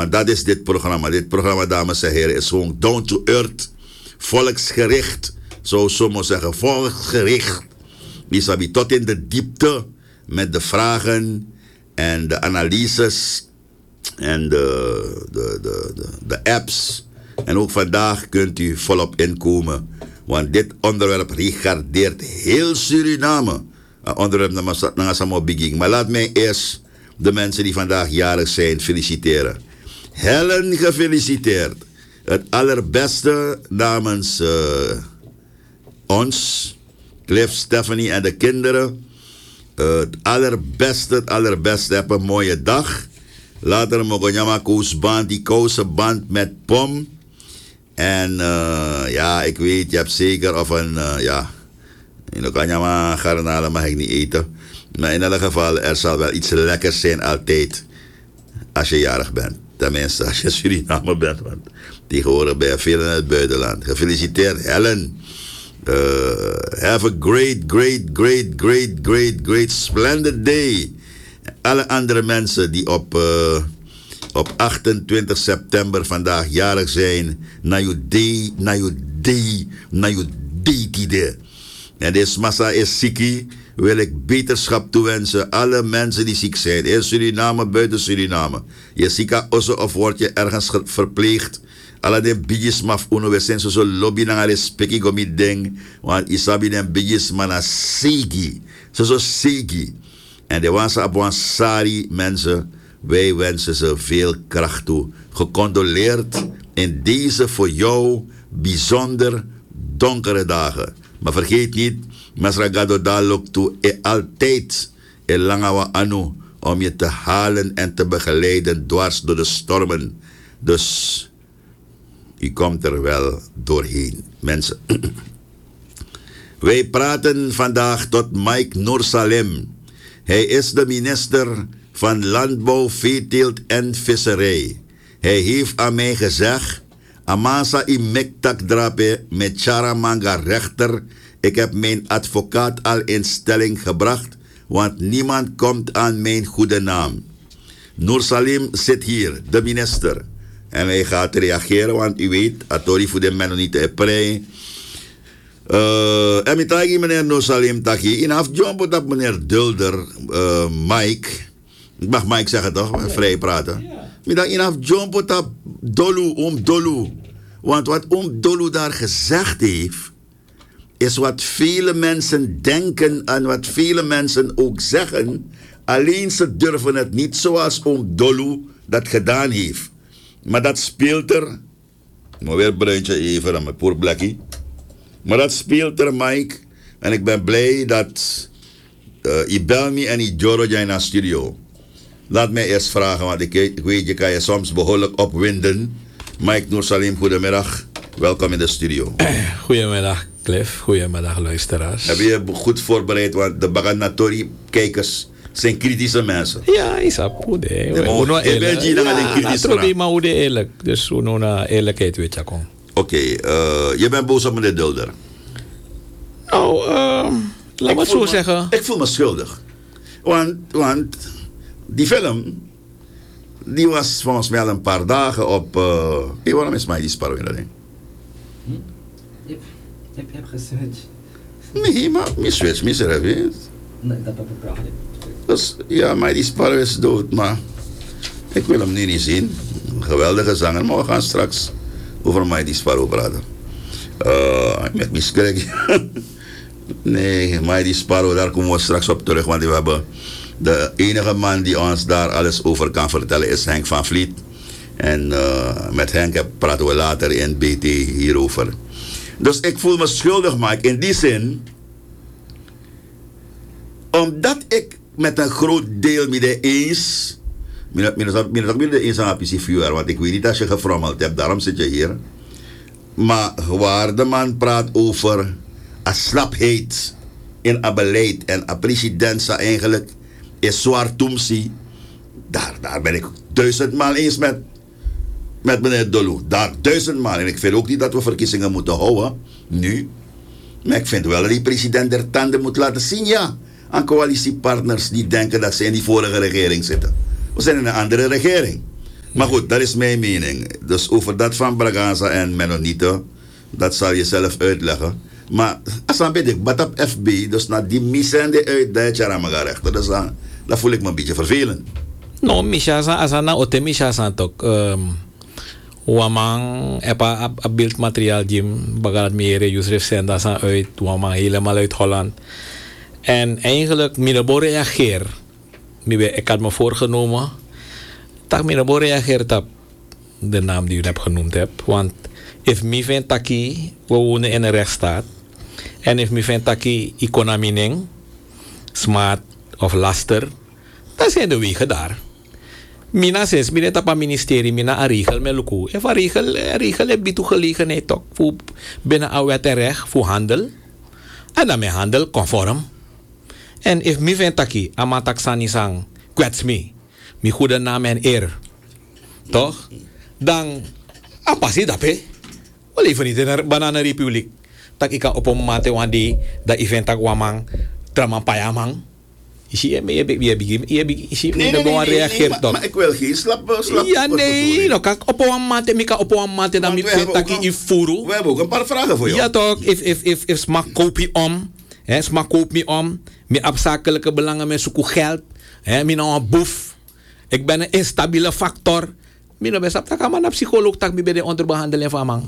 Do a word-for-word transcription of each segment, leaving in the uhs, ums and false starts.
Want dat is dit programma. Dit programma, dames en heren, is gewoon down to earth. Volksgericht. Zo sommigen zeggen, volksgericht. Isabi tot in de diepte met de vragen en de analyses en de, de, de, de, de apps. En ook vandaag kunt u volop inkomen. Want dit onderwerp regardeert heel Suriname. Een onderwerp naar Samo Biging. Maar laat mij eerst de mensen die vandaag jarig zijn feliciteren. Helen gefeliciteerd. Het allerbeste namens uh, ons, Cliff, Stephanie en de kinderen. Uh, het allerbeste, het allerbeste. Heb een mooie dag. Later Mogonyama kousband, die kousenband met pom. En uh, ja, ik weet, je hebt zeker of een, uh, ja, in Okanyama garnalen mag ik niet eten. Maar in elk geval, er zal wel iets lekkers zijn altijd als je jarig bent. Tenminste, als je Suriname bent, want tegenwoordig ben je veel in het buitenland. Gefeliciteerd, Helen. Uh, have a great, great, great, great, great, great, splendid day. Alle andere mensen die op, uh, op achtentwintig september vandaag jarig zijn, na je day, na je day, na je day tide. En deze massa is ziekie, wil ik beterschap toewensen. Alle mensen die ziek zijn, in Suriname, buiten Suriname. Je ziek also of word je ergens verpleegd. Alle de bigis maf uno we zijn zo lobby naar de speki gomi ding. Want isabi den bigis mana segi. Zo zo segi. En de wansa abwansari mensen. Wij wensen ze veel kracht toe. Gecondoleerd in deze voor jou bijzonder donkere dagen. Maar vergeet niet, Masragado dalok toe e altijd e langawa anu om je te halen en te begeleiden dwars door de stormen. Dus u komt er wel doorheen, mensen. Wij praten vandaag tot Mike Noorsalem. Hij is de minister van Landbouw, Veeteelt en Visserij. Hij heeft aan mij gezegd, Amasa i mektak drape met Charamanga rechter. Ik heb mijn advocaat al in stelling gebracht, want niemand komt aan mijn goede naam. Noorsalim zit hier, de minister. En hij gaat reageren, want u weet, Atori voor de mensen niet te prei. En ik zeg meneer Noorsalim Taki, in af jumbo dat meneer Dulder, uh, Mike, ik mag Mike zeggen toch, ja. Vrij praten. Ik zeg in af jumbo dat dolu om dolu. Want wat om dolu daar gezegd heeft, is wat vele mensen denken en wat vele mensen ook zeggen. Alleen ze durven het niet zoals oom Dolu dat gedaan heeft. Maar dat speelt er. Maar weer bruintje even aan mijn poor blakkie. Maar dat speelt er, Mike. En ik ben blij dat uh, je bel me en je joro jij naar studio. Laat mij eerst vragen, want ik, ik weet, je kan je soms behoorlijk opwinden. Mike Noorsalim, goedemiddag. Welkom in de studio. Goedemiddag, Cliff. Goedemiddag, luisteraars. Heb je je goed voorbereid, want de Baganatori-kijkers zijn kritische mensen. Ja, is dat goed. Ik ben hier dan een kritische man. Maar hoe de eerlijk. Dus hoe nou naar eerlijkheid weet je kon. Oké, je bent boos op meneer Dulder. Nou, uh, laat me het zo me, zeggen. Ik voel me schuldig. Want, want die film, die was volgens mij al een paar dagen op... Uh, hey, waarom is mij die Sparrow in dat ding? Hm? Je hebt heb geswitcht. Nee, maar mijn switch, mijn service. Nee, dat heb ik praten. Dus ja, maar die Sparrow is dood, maar ik wil hem nu niet zien. Een geweldige zanger, maar we gaan straks over mij die Sparrow praten. Uh, met mijn schrik. Nee, maar die Sparrow, daar komen we straks op terug, want we hebben de enige man die ons daar alles over kan vertellen is Henk van Vliet. En uh, met Henk praten we later in B T hierover. Dus ik voel me schuldig, Mike, in die zin, omdat ik met een groot deel mee eens, meer eens aan P C vuur, want ik weet niet als je gefrommeld hebt, daarom zit je hier. Maar waar de man praat over een slapheid in een beleid en een president eigenlijk is zwaar toemsie, daar, daar ben ik duizendmaal eens met, met meneer Dolu. Daar duizendmaal. En ik vind ook niet dat we verkiezingen moeten houden, nu. Maar ik vind wel dat die president der tanden moet laten zien, ja, aan coalitiepartners die denken dat ze in die vorige regering zitten. We zijn in een andere regering. Maar goed, dat is mijn mening. Dus over dat van Braganza en Mennonieten, dat zal je zelf uitleggen. Maar als dan weet ik, wat op F B, dus na die misende uit dat je aan elkaar rechten, dus dan, dan voel ik me een beetje vervelend. No, Misha, als aan na ote Misha san tok, wamang epa a beeldmateriaal Jim, bagalat meer Yusuf Senda san uit, wamang helemaal uit Holland. En eigenlijk, Minabo reageer. Ik had me voorgenomen, dat Minabo reageert op de naam die u hebt genoemd hebt. Want if mi vindt taki, we wonen in een rechtsstaat. En if mi vindt taki, economie, smart of laster, dan zijn de wegen daar. Mina sinds, mina tapa ministerie, mina een regel met luku. If een regel, een regel heb je gelegenheid toch voor binnen een wet en recht voor handel. En dan met handel conform. En if mi vindt taki, amatak sani sang, kwets me, mi goede naam en eer. Toch? Dan, apasi dat he. We leven niet in een bananenrepubliek. Tak ik op een mate wandi, dat event tak wamang, traman payamang. Zie je, je hebt je zie je gewoon reageert toch? Maar ik wil geen slap slap. Ja nee, no kijk op een mate, mika op een mate dan mi vindt tak in furu. We hebben ook een paar vragen voor jou. Ja toch, if if if if smak koop je om, hè, smak koop me om, mi afzakelijke belangen met zoeken geld, hè, mi nou een boef. Ik ben een instabiele factor. Mi no besap tak man psycholoog tak mi bij de onderbehandeling van man.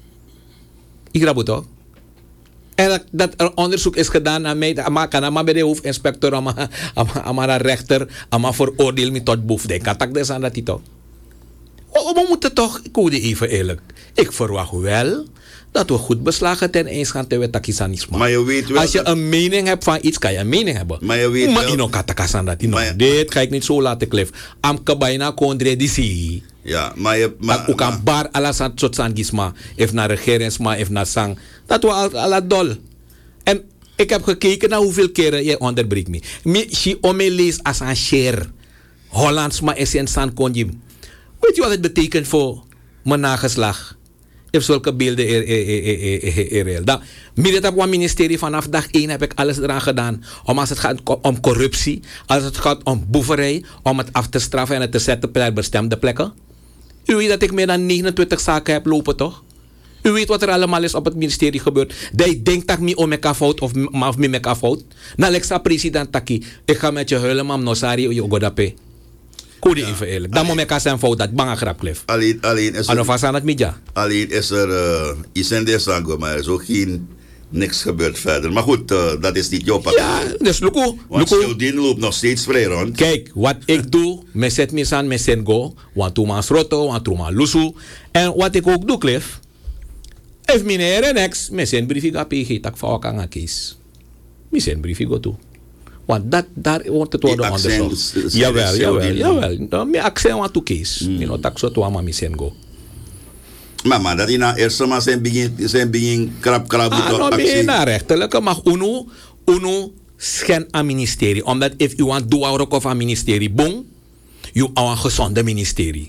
Ik raad toch? En dat er onderzoek is gedaan aan mij, maar kan maar bij de hoofdinspecteur, aan de rechter, aan veroordeel me tot boef. Denk dat is aan dat hij toch. We moeten toch, ik hoor even eerlijk. Ik verwacht wel dat we goed beslagen ten eens gaan te wetakisanisme. Maar je weet wel. Als je een mening hebt van iets, kan je een mening hebben. Maar je weet maar wel. Maar katakasan dat ino. Dit ga ik niet zo laten klef. Am kabayna kondre disi. Ja, maar je... Maar, ook aan bar alasan tot sangisma. Of naar regeringsma, of naar sang. Dat was al ala dol. En ik heb gekeken naar hoeveel keren je onderbreekt me. Me, si ome lees als een share. Hollands maar is een san konjim. Weet je wat het betekent voor mijn nageslag? If zulke beelden er, er, er, er, er, er. Dan, midden op het ministerie vanaf dag één heb ik alles eraan gedaan. Om als het gaat om corruptie, als het gaat om boeverij, om het af te straffen en het te zetten op bestemde plekken. U weet dat ik meer dan negenentwintig zaken heb lopen, toch? U weet wat er allemaal is op het ministerie gebeurd. Dat denkt dat ik me om elkaar fout of maar me elkaar fout. Na Alexa president taki, ik ga met je huilen, mam nosari je ogodape. Koe die even eerlijk. Dan moet ik zijn fout dat bang grap klef. Alleen, alleen is er. Aan het media. Alleen is er uh, iets in de sango, maar er is ook geen niks gebeurd verder. Maar goed, uh, dat is niet jouw pad. Ja, dus Luko. Want Sildin loopt nog steeds vrij rond. Kijk, wat ik doe, me zet me aan, me zet go. Want toen maar roto, want toen maar lusu. En wat ik ook doe, klef. If meneer en ex, me zet briefing op je tak van elkaar aan kies. Me zet briefing go toe. Want dat, daar wordt het worden onderzocht. Jawel, jawel, jawel. Dan me accent wat toe kies. Me no tak zo toe aan me zet go. Mama, dat hij na eerst maar zijn begin, zijn begin krap krap ah, moet no, actie. Ah, na rechterlijke mag uno, uno schen aan ministerie. Omdat if you want do ook of aan ministerie, bon, you aan een gezonde ministerie.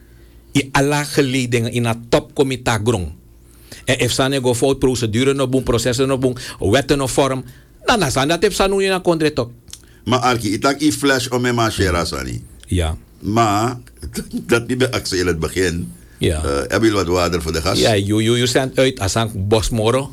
I alla geledingen in een topcomité grond. En if sane go fout procedure no boom, processen no boom, wetten no vorm, dan is dat if sanu in een contract. Maar Arki, ik tak i flash om mijn machera sani. Ja. Maar dat niet bij actie in het begin. Ja. Uh, heb je wat water voor de gast? Ja, you you you zendt uit als een bosmoro.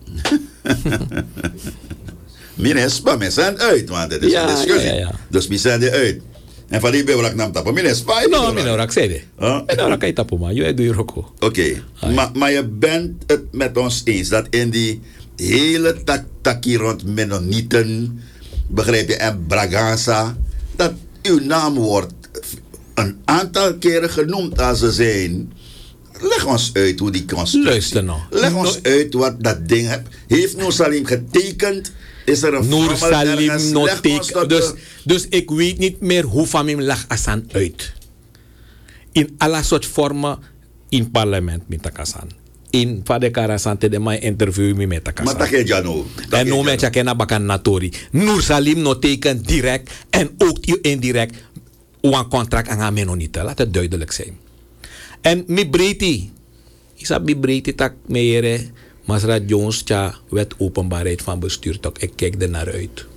Mijn spa, mijn zendt uit, want het is ja, een discussie. Ja, ja, ja. Dus mijn zendt uit. En van die beelden nam tappen. Mijn spa. No, mijn orak zei de. Mijn orak kan je tappen, maar je doet je roko. Oké, maar, maar je bent het met ons eens dat in die hele tak takkie rond Mennonieten, begrijp je, en Braganza, dat uw naam wordt een aantal keren genoemd als ze zijn. Leg ons uit hoe die constructie... Luister nou. Leg ons no, uit wat dat ding heeft. Heeft Noor Salim getekend? Is er een Noor Salim nog tekend. Dus, dus ik weet niet meer hoe van hem lag Assan uit. In alle soort vormen in parlement met Takasan. In Fade Karasan te de mijn interview met Takasan. Maar dat gaat ja nou. En no met Jakena Bakan Natori. Noor Salim nog tekend direct en ook indirect een contract aan Mennonieten. Laat het duidelijk zijn. En mi breedte, ik zeg mi breedte tak meere, Masra Jones tja wet openbaarheid van bestuur, toch ik kijk er naar uit.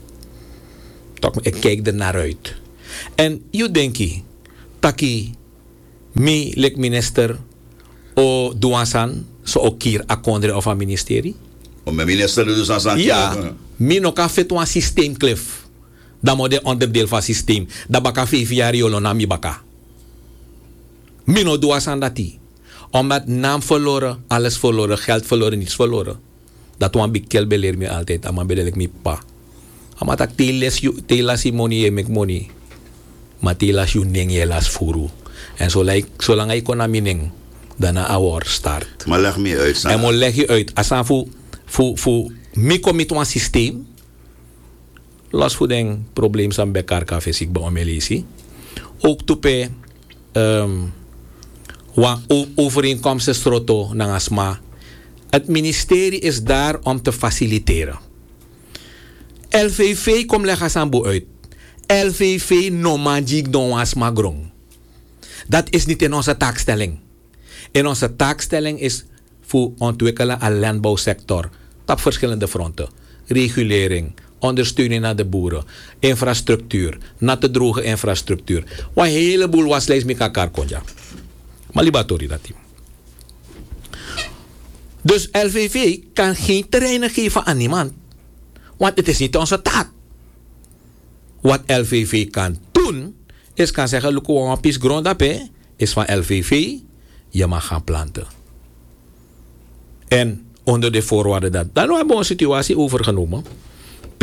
Toch ik kijk er naar uit. En je denk je, taki, Mi, lek minister, o douansan, so o kier akondre of een ministerie. O mijn minister dus aan zijn Ja, mi no ka fet een systeem klef. Dat moet de onderdeel van systeem. Dat baka vijf jaar jolo na mi baka. Mi no douansan dati. Omdat naam verloren, alles verloren, geld verloren, niets verloren. Dat wan bikel beleer me altijd, ama bedelek mi pa. Ama tak teles yu, telas si money e mek money. Maar telas yu neng yelas furu. En zolang zolang ik kon amineng, dan a war start. Maar leg me uit. En mo leg je uit, asan fu fu fu mi komit wan systeem. Los fu den probleem san bekar ka fesik ba omelisi. Ook tupe um, wan overeenkomsten stroto nang asma. Het ministerie is daar om te faciliteren. L V V kom leg sambo uit. L V V no magic don asma grong. Dat is niet in onze taakstelling. In onze taakstelling is voor ontwikkelen een landbouwsector. Op verschillende fronten. Regulering, ondersteuning naar de boeren, infrastructuur, natte droge infrastructuur. Wat een heleboel was lees met elkaar konja. Maar libatori dat team. Dus L V V kan geen terreinen geven aan niemand. Want het is niet onze taak. Wat L V V kan doen, is kan zeggen, look, een piece grond op, is van L V V, je mag gaan planten. En onder de voorwaarden dat, dan hebben we een situatie overgenomen. P,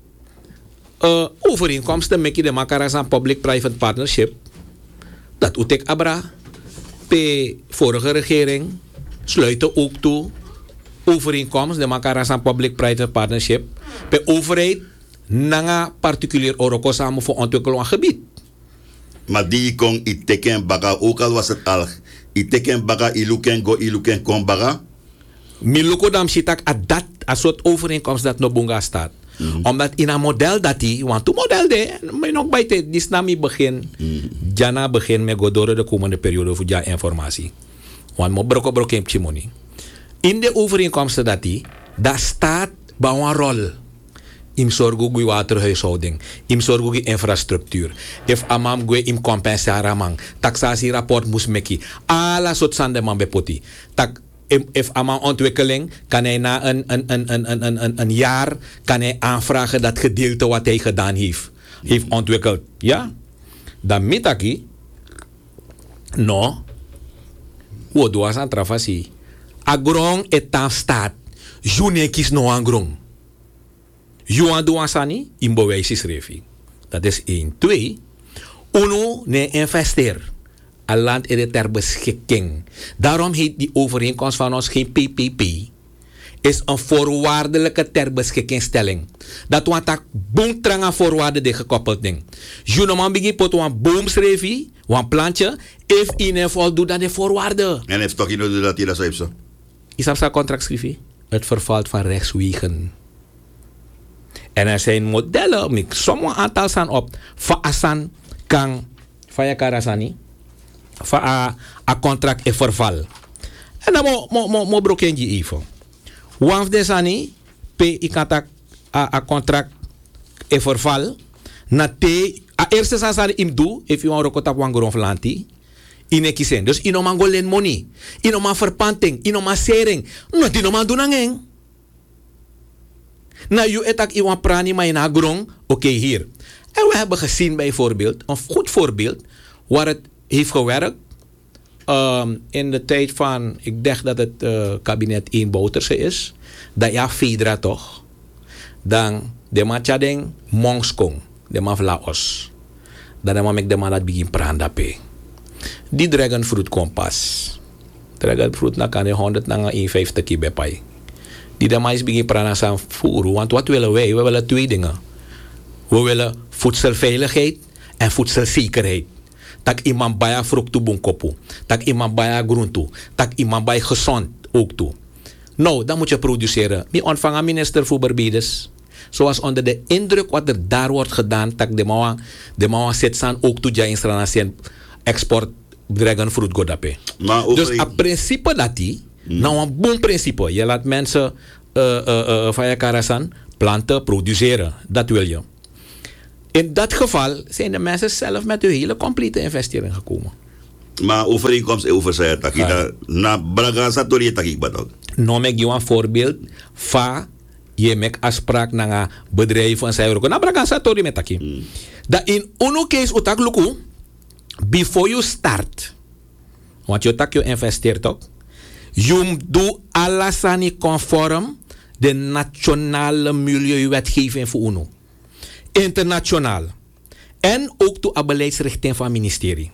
uh, overeenkomsten met de makaras aan public-private partnership, dat utek abra. P, vorige regering, sluiten ook toe, overeenkomst, de makaras aan public-private partnership, per overheid, nanga particulier oroko samen voor ontwikkeling van gebied. Maar die kon i teken baga, ook al was het al. I teken baga, i luken go, i luken kon baga. Mi luko dam sitak a dat, a soort overeenkomst dat no bunga staat. Mm-hmm. Omdat in een model dat die, want to model de, maar nog bij te, die snami begin, mm-hmm. Jana begin met godore de komende periode voor ja informatie. Want mo broko broko hem chimoni. In de overeenkomsten dat die, daar staat bij een rol. Im sorgo gui waterhuishouding, im sorgo gui infrastructuur. If amam gui im compensara mang, taxatie rapport mus meki. Ala soort sande man bepoti. Tak if amam ontwikkeling kan hij na een, een, een, een, een, een, een jaar kan hij aanvragen dat gedeelte wat hij gedaan heeft, heeft ontwikkeld. Ja? Dan mitaki, no, wo doa san trafasi. Agrong etan staat, junekis no angrong. Juan Douansani in bewijs refi. Dat is één. Twee. Uno ne investeer. Een land is ter beschikking. Daarom heet die overeenkomst van ons geen P P P. Is een voorwaardelijke ter beschikkingstelling. Dat want dat boomtranga voorwaarden die gekoppeld ding. Juno man begin pot wan boomsrefi, wan plantje, if in voldoet aan de voorwaarden. En heeft toch iemand dat hij dat heeft zo? Is dat zijn contract schrijven? Het vervalt van rechtswegen. En er zijn modellen, met sommige aantal staan op, van asan kan, van je karasani, van een contract in verval. En dan moet mo, mo, mo broken je even. Wanneer de sani, p ik kan tak een contract in verval, na te, a eerste sasari im do, if you want to kotak wan grond lanti, ine kisen. Dus ino man golen money, ino man verpanting, ino man sering, no ino man doen angeng. Nou, je etak iwan prani maar in agrong, oké okay, hier. En we hebben gezien bijvoorbeeld, een goed voorbeeld, waar het heeft gewerkt. Um, in de tijd van, ik dacht dat het uh, kabinet één Bouterse is. Dat ja, Fedra toch. Dan, de man tjadeng Mongskong, de man Laos. Dan de man mek de man dat begin prandape. Die dragon fruit kompas. Dragon fruit na kan je honderd na honderdvijftig keer bij pai. Die de mais begin praten aan voeren. Want wat willen wij? We willen twee dingen. We willen voedselveiligheid en voedselzekerheid. Tak iemand bij fruit toe bonkopu. Tak iemand bij groen toe. Tak iemand bij gezond ook toe. Nou, dan moet je produceren. Mi ontvangen minister voor Barbados. Zoals onder de indruk wat er daar wordt gedaan. Tak de mawa, de mawa zet zijn ook toe ja in export dragon fruit godape. Dus het principe dat die. Mm. Nou, een boom principe. Je laat mensen uh, uh, uh, van je karasan planten, produceren. Dat wil je. In dat geval zijn de mensen zelf met hun hele complete investering gekomen. Maar overeenkomst is overzijde. Taki da na Braganza tori taki batok. No mek je een voorbeeld van je mek afspraak naar een bedrijf van zijn euro. Na Braganza tori met taki. Mm. Da in uno case utak luku before you start. Want je tak je investeert ook. Je doet alles aan conform de nationale milieuwetgeving voor uno. Internationaal. En ook door de beleidsrichting van het ministerie.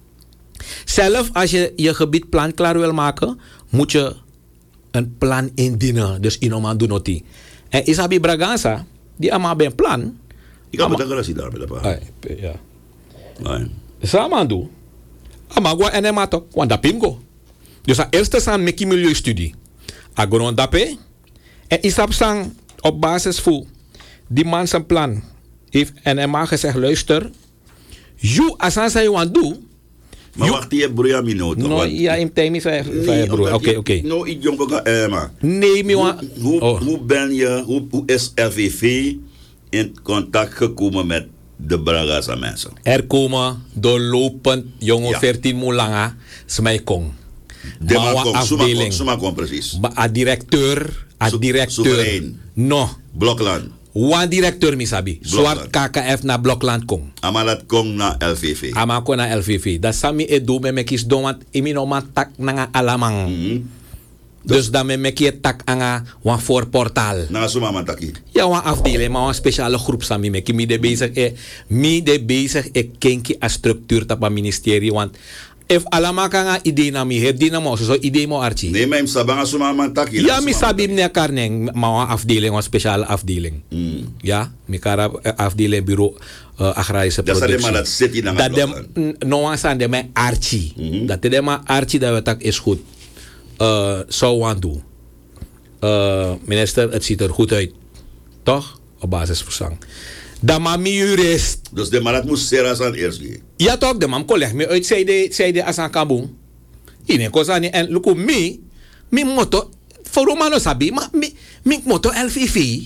Zelf als je je gebiedplan klaar wil maken, moet je een plan indienen. Dus in om doen noti. En Isabi Braganza, die allemaal bij een plan. Ik heb het graag daar met de pa. Ja. Nee. Samen doen. Amagwa en emato, want dat pingo. Dus als eerste zijn met die milieustudie. Agonon dape. En Isab sang op basis van die man zijn plan. Heeft en hij mag gezegd, luister. You asan say want do. Maar wacht je broer mino toch? No, ja, in time is broer. Oké, oké. No, ik jongen ga Emma. Nee, mi wa. Hoe ben je, hoe, hoe is L V V in contact gekomen met de Braganza mensen? Er komen doorlopend jongen ja. veertien mulanga smij kong. De man afdeling. Suma kom precies. A directeur, a directeur. Soeverein. No. Blokland. Wan directeur misabi. Zwart K K F na Blokland kong. Ama dat kong na L V V. Ama kong na L V V. Dat sami e do me mekis do want imi no man tak na alamang. Mm-hmm. Dus dan me mekje tak anga wan voor portaal. Na suma man taki. Ja wan afdeling, maar wan speciale groep sami meki mi de bezig e mi de bezig e kenki a structuur tapa ministerie want if alama kanga idee na mi heb die na mo so idee mo archi. Nee, maar sabanga suma man taki. Ja, mi sabi ne karneng ma wan afdeling wan speciale afdeling. Mm. Ja, mi kara afdeling bureau uh, agrarische productie. Dat is dat city na dat dem no wan san de me archi. Mm-hmm. Dat de ma archi dat we tak is goed. Uh, zou want doen. Uh, minister, het ziet er goed uit. Toch? Op basis van zang. Dat maar mi jurist. Dus de man het moest serieus aan eerst gaan. Ja toch, de man collega me uit zijde zijde as aan kaboom. Ine kosa ni en luku mi mi moto voor Romano sabi maar mi mi moto L V V.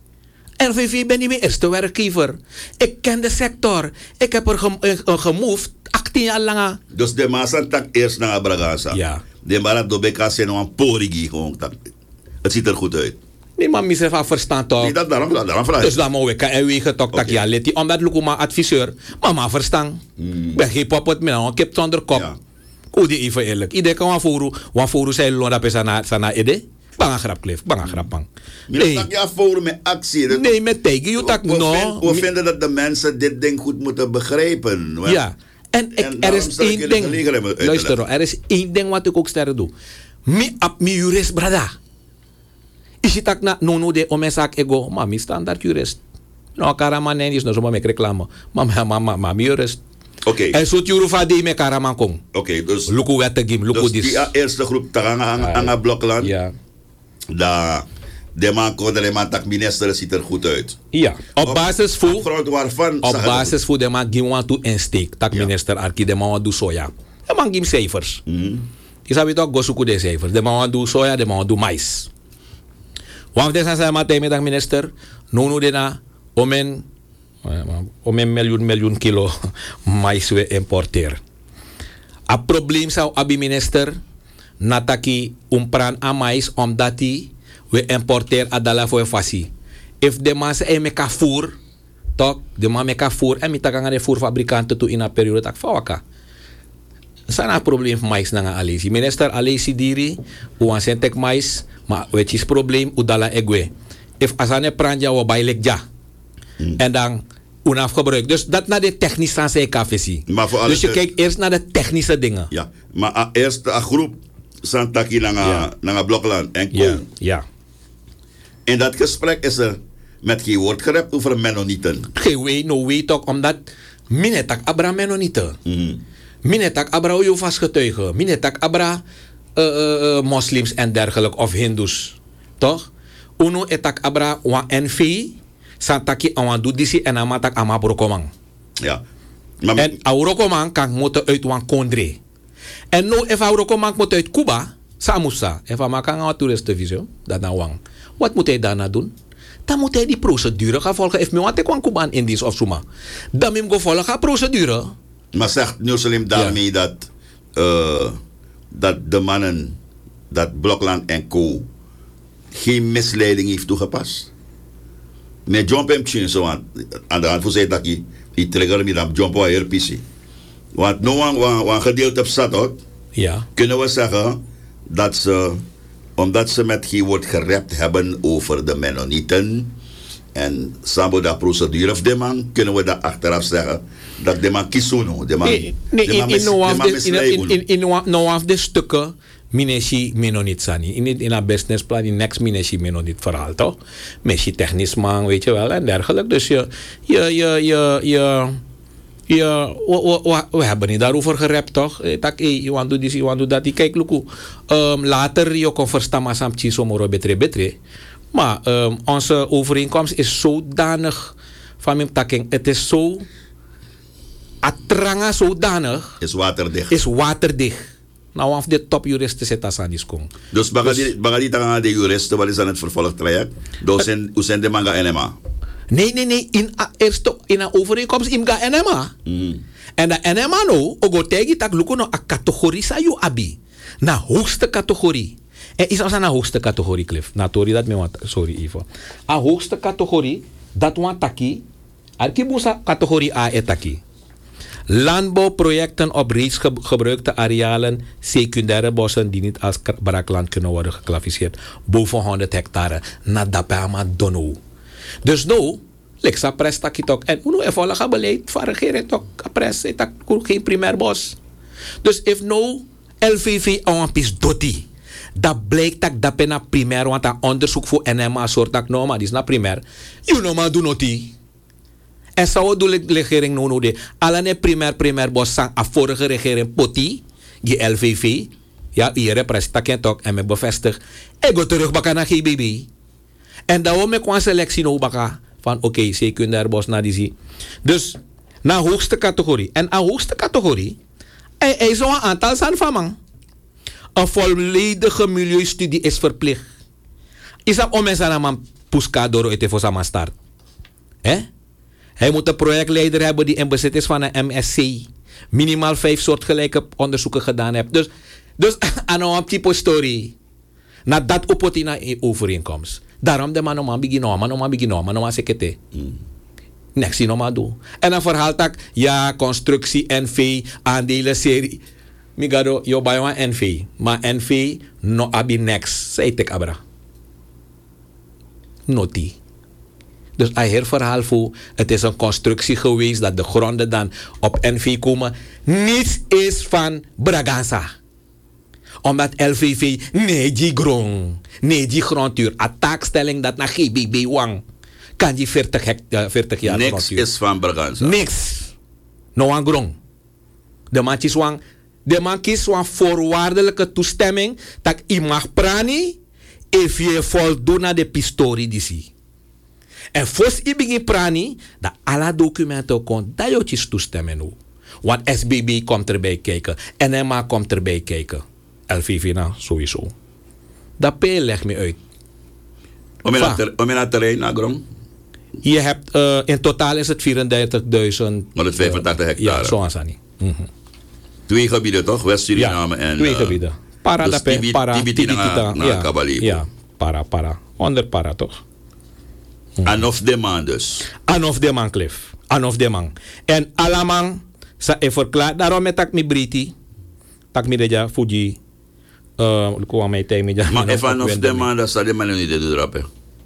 L V V ben niet mijn eerste werkgever. Ik ken de sector. Ik heb er gem, uh, gemoved achttien jaar lang. Dus de man zijn tak eerst naar Braganza. Ja. De man het dobe kassen nog een porigi gewoon tak. Het ziet er goed uit. Nee, maar mis even verstand toch? Nee, dat daarom, daarom vraag ik. Dus dan moet ik en wegen toch dat ja leti omdat luku maar adviseur, maar maar verstand. Mm. Ben geen pop met me, ik heb zonder kop. Ja. Hoe die even eerlijk. Iedereen kan wat voor, wat voor zijn loon dat is aan sana ide. Banga grap klef, banga grap bang. Nee, dat je voor met actie. Nee, met tegen je tak no. We vinden dat de mensen dit ding goed moeten begrijpen. Ja. En, en er is één ding. Luister, er is één ding wat ik ook sterren doe. Mi ap mi jurist brada. Is het ook na nono de omesak ego, maar mi standaard jurist. No karaman nee is no zo maar met reclame. Maar maar maar maar mi jurist. Oké. Okay. En zo tjurufa die me karaman kong. Oké, okay, dus. Luku wette gim, luku dus dis. die eerste groep taranga aan aan Blokland. Ja. Da de man kon de man tak minister ziet er goed uit. Ja. Op, op basis voor op grond waarvan op basis voor de man gim want to insteek tak ja. minister arki de man do soja. De man gim cijfers. Mhm. Je sabi toch go suku de cijfers. De man do soja, de man do mais. Want deze zijn maar tegen de minister, nono de na omen omen miljoen miljoen kilo mais we importeren. A probleem zou abi minister nataki umpran a mais omdat die we importeren adala voor fasi. If de man se meka voer, toch de man meka voer en mitaka ngane voerfabrikanten toe in a periode tak fawaka. Sana probleem mais nanga alesi. Minister alesi diri uan sentek mais maar weet je probleem udala egwe. If asane pranja wa bailek ja. Mm. En dan onafgebruikt. Dus dat naar de technische zijn kafesi. Dus je de... kijkt eerst naar de technische dingen. Ja, maar uh, eerst een groep Santaki naar ja. naar Blokland en Koen. Ja. ja. In dat gesprek is er met geen woord gerept over Mennonieten. Geen weet, no weet toch, omdat minetak abra Mennonieten. Mm. Minetak abra oyo vastgetuigen. Minetak abra uh, uh, moslims en dergelijke of hindoes. Toch? Uno etak abra wa N V Santaki awan do disi en amatak ama brokomang. Ja. Maar en aurokomang kan moeten uit wan kondre. En no if aurokomang moet uit Cuba, samusa. If ama kan een toeristenvisum, dat na wang. Wat moet hij daarna doen? Dan moet hij die procedure gaan volgen. If me want ik wan Cuban Indisch of suma. Dan moet hij volgen gaan procedure. Maar zegt Nieuw-Salim daarmee ja. dat uh, dat de mannen, dat Blokland en Co. geen misleiding heeft toegepast. Met jump hem tjin zo aan, aan de hand voor zij dat je die trigger met dat jump waar R P C. Want no one wan, wan gedeelte op zat ook, Ja. kunnen we zeggen dat ze, omdat ze met geen woord gerept hebben over de Mennonieten en Sambo dat procedure of de man, kunnen we dat achteraf zeggen dat de man kiesuno, de man, Nee, nee, de man in, in, mis- no de of man de, in, misleiden. in, in, in, no- no of de stukken mineshi menonit sani. In in een businessplan in next mineshi menonit verhaal toch? Meshi technisch man, weet je wel en dergelijke. Dus je je je je je ja, we, we, we hebben niet daarover gerept toch? Eh, Tak, eh, je want do this, je want do dat. Kijk, Luku, um, later je kon verstaan maar sam chiso moro betre betre. Maar um, onze overeenkomst is zodanig van mijn takking. Het is zo atranga zodanig. Is waterdicht. Is waterdicht. Nou, af de topjuristen zitten aan die skong. Dus bagadi tanga de juristen, wat is aan het vervolgtraject? Dus zijn, hoe zijn de manga N M A? Nee, nee, nee. In a eerste in een overeenkomst in ga N M A. Mm. En de N M A no, ogo tegi tak luko no a categorie sa yu abi. Na hoogste categorie. En is als een hoogste categorie, Cliff. Na tori dat me want, sorry Ivo. A hoogste categorie, dat want taki. Arkibusa categorie A etaki. Landbouwprojecten op reeds ge gebruikte arealen, secundaire bossen die niet als braakland kunnen worden geclassificeerd, boven honderd hectare, na dapama dono. Dus nou, leksa pres taki tok. En uno e volga beleid van regering tok, pres e tak geen primair bos. Dus if nou L V V aan pis doti, dat blijkt dat dat pena primair, want dat onderzoek voor N M A soort dat nou maar, die is na primair. You know maar doen noti. En zou de regering nou nou de, alle primair primair bos sang a vorige regering poti, die L V V, ja, hier representatie tok en me bevestig, ik go terug baka naar G B B. En daarom me kwam selectie nou baka van oké, okay, secundair bos na die zie. Dus na hoogste categorie. En aan hoogste categorie, er is zo'n aantal zijn van man. Een volledige milieustudie is verplicht. Is dat om mensen aan man puska door het voor samen start? Hè? Hij moet een projectleider hebben die in bezit is van een M S C. Minimaal vijf soortgelijke onderzoeken gedaan heeft. Dus, dus aan een type story. Na dat opot in een overeenkomst. Daarom de man normaal begin normaal, normaal begin normaal, normaal sekete. Next die normaal doen. En dan verhaalt ik, ja, constructie, N V, aandelen, serie. Migado, yo bij een N V. Maar N V, no abi next. Zei ik abra. Noti. Dus hij heeft verhaal voor, het is een constructie geweest dat de gronden dan op N V komen. Niets is van Braganza. Omdat L V V, nee die grond, nee die grondtuur, a taakstelling dat naar G B B wang, kan die veertig, hectare, veertig jaar Niks grondtuur. is van Braganza. Niks. No een grond. De man kiest wang, de man kiest wang voorwaardelijke toestemming dat je mag prani, if je voldoet aan de pistori die zie. En voor je begint prani, dat alle documenten komt, dat je kiest toestemmen nu. Want S B B komt erbij kijken, N M A komt erbij kijken. L V V nou, sowieso. Dat P leg me uit. Om je naar terrein, naar grond? Je hebt, uh, in totaal is het vierendertigduizend. honderdvijfentachtig hectare. Ja, zo aan Sani. Mm-hmm. Twee gebieden toch? West-Suriname ja, en... twee uh, gebieden. Para dus dat P, Tibi- para, Tibiti Tibiti naar- dan. naar Ja, Kabalipo. ja, para, para. Onder para toch? En of de man dus. An of de man, Cliff. An of de man. En alamang, sa e verklaar, daarom met tak mi briti, tak mi deja Fuji, uh, lukuwa may tay mi dyan. Maar even of de man, dat zal de man niet doen rappen.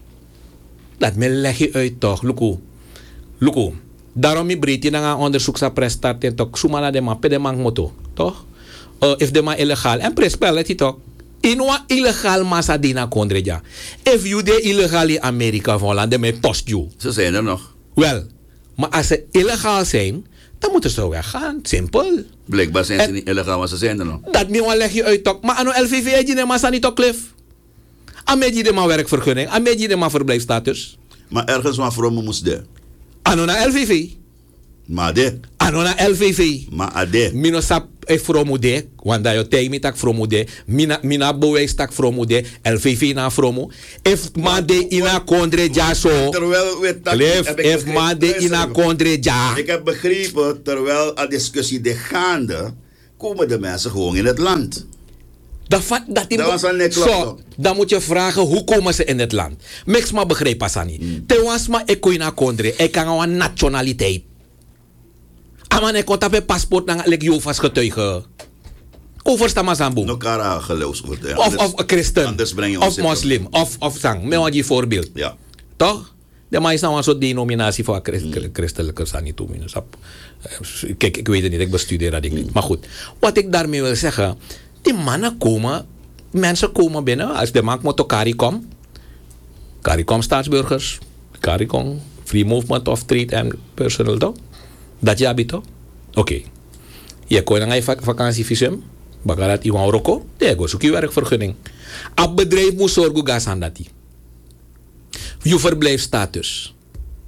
Dat me leg je uit toch, luku. Luku. Daarom mi briti na nga onderzoek sa prestat en toch, sumala de man, pede man moto, toch? Uh, if de man illegaal, en prespel het toch? Inwa illegaal masa dina kondreja. If you de illegaal in Amerika van Holland, dan me post you. Ze zijn er nog. Wel, maar als ze illegaal zijn, dan moeten ze weggaan. Simpel. Blijkbaar zijn ze En- niet illegaal, maar ze zijn er nog. Dat me wel leg je uit toch. Maar aan L V V je de massa niet toch, Cliff? Aan mij de maar werkvergunning. Aan mij de maar verblijfstatus. Maar ergens waar vroom moest de. Aan L V V. Maar de. Aan L V V. Maar ade. Mino sap e fromo de, want dat je tegen me tak fromo de, mina mina bewijs tak fromo de, L V V na fromo. If ma de ina kondre ja so. Terwijl we dat Cliff, heb ik if begrepen- ma de ina Luister, kondre ja. Ik heb begrepen, terwijl a discussie de gaande, komen de mensen gewoon in het land. Dat, va- dat, die Dat mo- was al net Zo, klopt. dan moet je vragen hoe komen ze in het land. Mix maar begreep Asani. Mm. Te was maar ik kon naar Kondre. Ik kan een nationaliteit. Aman ik kon op een paspoort naar like Jovas getuige. Oversta maar Zambo. No kara geloofs. Of, of een christen. Anders breng je of ons in- moslim. Of, of zang. Met wat je voorbeeld. Ja. Toch? De maar is nou een soort denominatie voor christ, mm. christelijke sanito. Kijk, ik weet het niet. Ik bestudeer dat ik niet. Maar goed. Wat ik daarmee wil zeggen. Die mannen komen. Mensen komen binnen. Als de man moet CARICOM. CARICOM staatsburgers. CARICOM. Free Movement of Trade and Personal. Toch? Dat je hebt toch? Oké. Okay. Je kon naar je vakantievisum. Bagarat iwan roko. Je go zoek je werkvergunning. Het bedrijf moet zorgen gas aan dat die. Je verblijfstatus.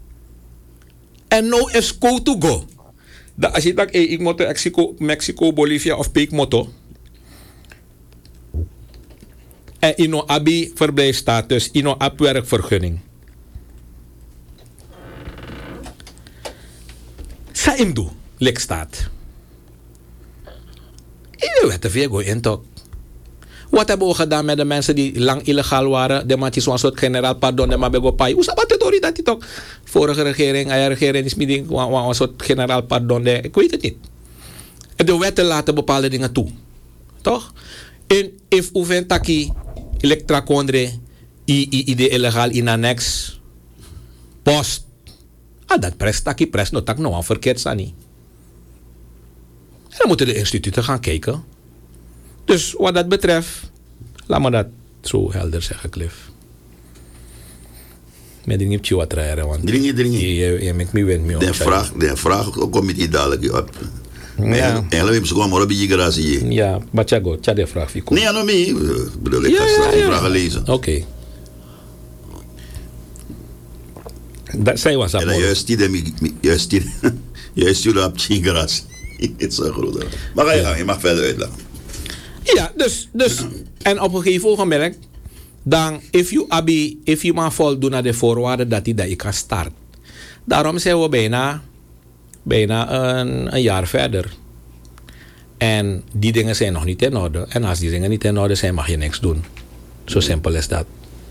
En nou is go to go. Dat als je dat hey, ik moet Mexico, Mexico, Bolivia of Peek moto. En je no abi verblijfstatus, je no ab werkvergunning. Sa im do, lek staat. Je weet er veel in toch. Wat hebben we gedaan met de mensen die lang illegaal waren? De matjes zo'n soort generaal pardon, de mabego pai. Hoe sabat het ori dat die toch? Vorige regering, eigen regering is meeting, een soort generaal pardon. De, ik weet het niet. De wetten laten bepaalde dingen toe. Toch? En if uven taki elektra kondre, i i de illegaal in annex, post. Ah, dat pres taki pres no tak no aan verkeerd sani. En dan moeten de instituten gaan kijken. Dus wat dat betreft, laat me dat zo helder zeggen, Cliff. Met die niet wat rijden, want Dring je, dring je. je, je maakt me wend me op. De vraag, de vraag ook komt die dadelijk op. Ja. Eigenlijk hebben ze gewoon maar op je gratie. Ja, maar tjago, tja de vraag. Nee, ja, no me. Ik bedoel, ik Ja, ga ja, straks die ja. vragen lezen. Oké. Okay. Dat zij was dat. En dan juist die, de- juist die, juist die op je gratie. Het is zo groot. Maar ga je gang, je mag verder uitleggen. Ja, dus, dus en op een gegeven ogenblik, dan, if you abi, if you maar voldoen aan de voorwaarden dat hij dat je kan starten. Daarom zijn we bijna, bijna een, een jaar verder. En die dingen zijn nog niet in orde. En als die dingen niet in orde zijn, mag je niks doen. Zo simpel is dat.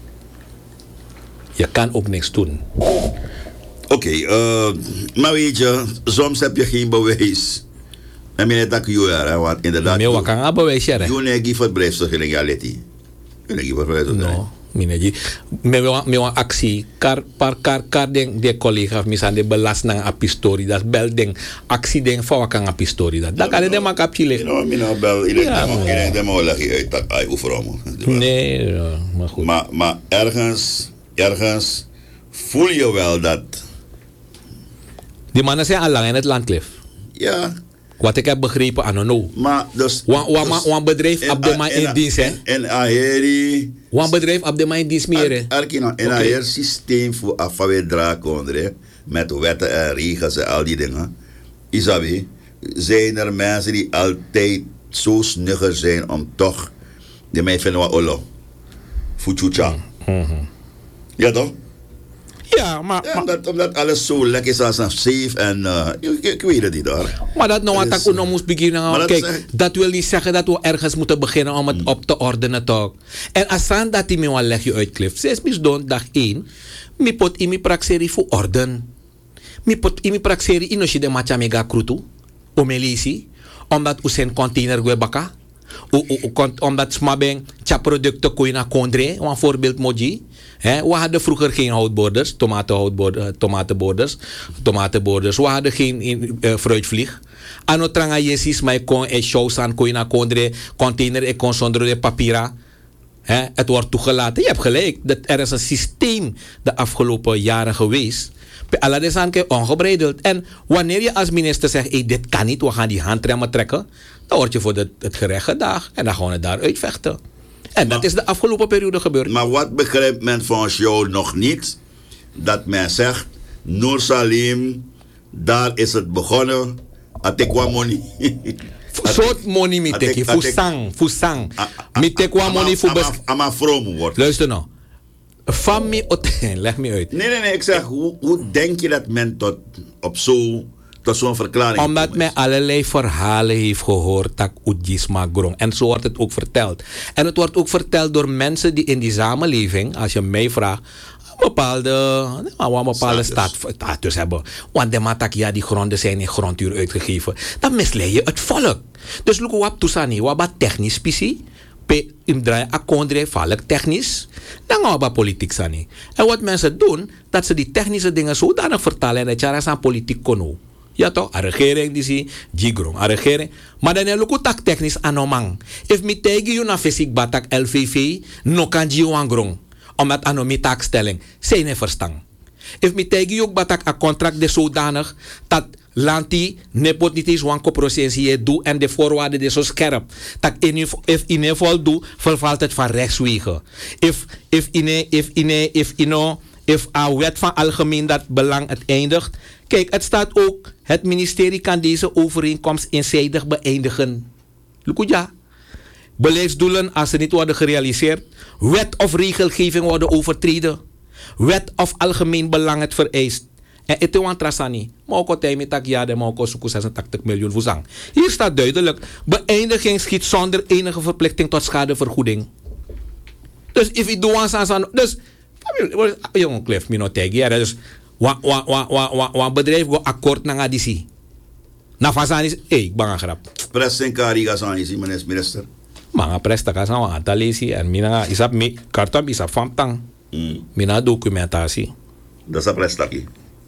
Je kan ook niks doen. Oké, okay, uh, maar weet je, soms heb je geen bewijs. En meneer dat je er, want inderdaad. Maar wat kan je bewijzen? Je neemt voor het bedrijfsvergunning, ja, Letty. Je neemt voor het bedrijfsvergunning. No, mineji. Me een actie, kar par kar kar ding de collega misan de belast nang apistori dat bel ding actie ding fa wakang apistori dat. Dat kan je maar kapchile. No, mina bel, iedereen Ja, dem, maar- iedereen dem al leg je uit dat ai oefenom. Nee, ja, maar goed. Maar, maar ergens, ergens voel je wel dat, Die mannen zijn al lang in het land, Cliff. ja, Wat ik heb begrepen, I don't know. maar dus. Wan- wan- dus- wan bedrijf op de man in dienst, hè? En aheri. Wan bedrijf op de man in dienst meer, hè? Arkina, en Oké. een systeem voor afvalwe draakondre, met wetten en regels en al die dingen. Isabi, zijn er mensen die altijd zo snugger zijn om toch de mij vinden wat olo. Fuchucha. Ja toch? Ja, maar, Ja, maar, omdat, omdat alles zo lekker is als een safe en uh, ik, ik weet het niet hoor. maar dat nou wat Dat ik is, nog moest beginnen. maar dat Kijk, is echt- dat wil niet zeggen dat we ergens moeten beginnen om het op te ordenen, toch? En als aan dat die me wel leg je uit, Cliff. Zes mis don dag één. Mi pot imi praxeri voor orden. Mi pot imi praxeri inosje de macha mega krutu. Omelisi. Omdat u zijn container gwe baka. U, u, u, kont- omdat smabeng cha producten koe na kondre. Een voorbeeld moji. He, we hadden vroeger geen houtborders, tomatenhoutborders, tomatenborders, tomatenborders. We hadden geen uh, fruitvlieg. Ano tranga yesis maar kon e shows aan koe na kondre container e kon zonder de papira. He, het wordt toegelaten. Je hebt gelijk. Dat er is een systeem de afgelopen jaren geweest. Alles aan ongebreideld. En wanneer je als minister zegt, hey, dit kan niet, we gaan die handremmen trekken, dan word je voor de, het gerecht gedaagd. En dan gaan we het daar uitvechten. En dat is de afgelopen periode gebeurd. Maar wat begrijpt men van jou nog niet? Dat men zegt, Noor Salim, daar is het begonnen. Atekwa money. Soort money mi teki, Atek- atek- fusang, fusang. Mi tekwa money voor bes... Ama from wordt. Luister nou. Van mi, leg me uit. Nee, nee, nee. Ik zeg, hoe, hoe denk je dat men tot op zo tot zo'n verklaring. Omdat men allerlei verhalen heeft gehoord dat Oedjisma grong. En zo wordt het ook verteld. En het wordt ook verteld door mensen die in die samenleving, als je mij vraagt, een bepaalde, een bepaalde status. status hebben. Want de matak, ja, die gronden zijn in grondhuur uitgegeven. Dan misleid je het volk. Dus look wat toesani, wat technisch pisi. Pe im draai akondre valk technisch. Dan gaan we politiek sani. En wat mensen doen, dat ze die technische dingen zodanig vertalen en dat je aan politiek kono. Ja toch, a regering die zie, jigrong, a regering. Maar dan heb je tak technisch anomang. If mi tegi you na fysiek batak L V V, no kan je grong. Omdat anomi taakstelling, zijn er verstand. If mi tegi you batak a contract de zodanig, dat lanti nepot niet eens wanko procesie doe en de voorwaarden de zo scherp. Dat in if in geval doe, vervalt het van rechtswegen. If if in if in if ino if a wet van algemeen dat belang het eindigt. Kijk, het staat ook, het ministerie kan deze overeenkomst eenzijdig beëindigen. Lukuja. Beleidsdoelen, als ze niet worden gerealiseerd, wet of regelgeving worden overtreden. Wet of algemeen belang het vereist. En het is trasani. Moko temi tak ja de moko suku zesentachtig miljoen voezang. Hier staat duidelijk, beëindiging schiet zonder enige verplichting tot schadevergoeding. Dus if je doet aan dus jongen klef mino tegi ja dus wa wa wa wa wa bedrijf go akkoord na ngadisi. Na fasani eh ik bang grap. Pressen kari gasani si meneer minister. Manga presta kasa wa atalisi en mina isap mi kartam isap famtang. Mina documentatie. Dat is een prestaki.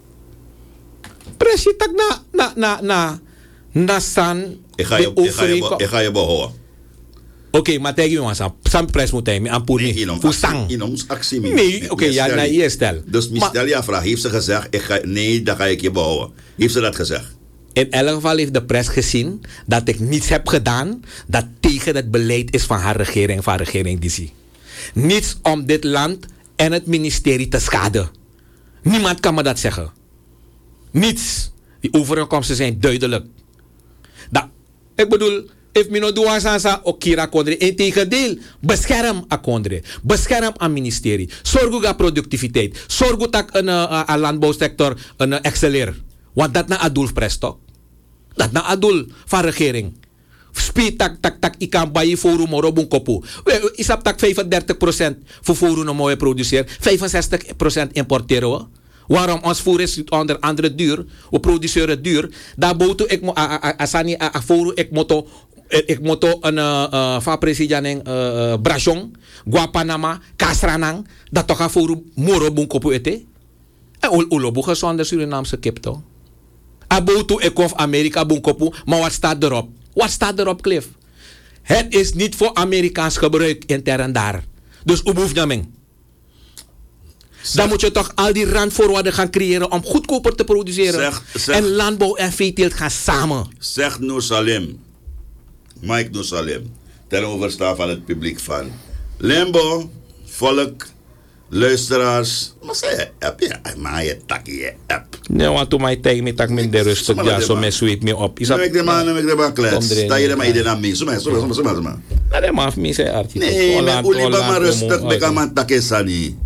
Pressie tak na na na na na san. Ik ga je ik ga je behouden. Oké, okay, maar tegen jongens, sam pres moet hij aan poenie. Fusang. In ons actie. Nee, oké, okay, ja, na je stel. Dus stel je vraag, heeft ze gezegd, ik ga, nee, dan ga ik je behouden. Heeft ze dat gezegd? In elk geval heeft de pers gezien dat ik niets heb gedaan dat tegen het beleid is van haar regering, van haar regering D C. Niets om dit land en het ministerie te schaden. Niemand kan me dat zeggen. Niets. Die overeenkomsten zijn duidelijk. Dat, ik bedoel, if me no do asasa okira kondre. Integendeel, bescherm a kondre. Bescherm aan ministerie. Zorg voor productiviteit. Zorg voor dat een uh, landbouwsector een uh, excelleer. Want dat na adul presto. Dat na adul van regering. Speed tak tak tak ikan bayi forum moro bun kopu. Isap tak vijfendertig procent voor forum mooi produceren. vijfenzestig procent importeren we. Waarom ons voer is onder andere duur? We produceren duur. Daar boto ik mo asani a forum ik moto ik moto een uh, van president uh, Brachong, Guapanama, Kasranang, dat toch a forum moro bun kopu ete. En ulobu gezonde Surinaamse kip toch? Aboto ik of Amerika bun kopu, maar wat staat erop? Wat staat erop, Cliff? Het is niet voor Amerikaans gebruik intern daar. Dus u hoeft naming. Dan moet je toch al die randvoorwaarden gaan creëren om goedkoper te produceren. Zeg, zeg, en landbouw en veeteelt gaan samen. Zegt Noor Salim, Mike Noor Salim, ten overstaan van het publiek van Limbo, volk, luisteraars. Maar zeg, heb je maar je takje app. Nee, want toen mij tegen me tak minder rustig, ja, zo me sweep me op. Is dat? Ik de man, ik de man klets. Sta je er maar iedereen aan mij. Zo maar, zo maar, zo maar, zo maar. Nee, dat mag me zeggen, Artie. Nee, maar Oliba maar rustig, ik kan man takje sani.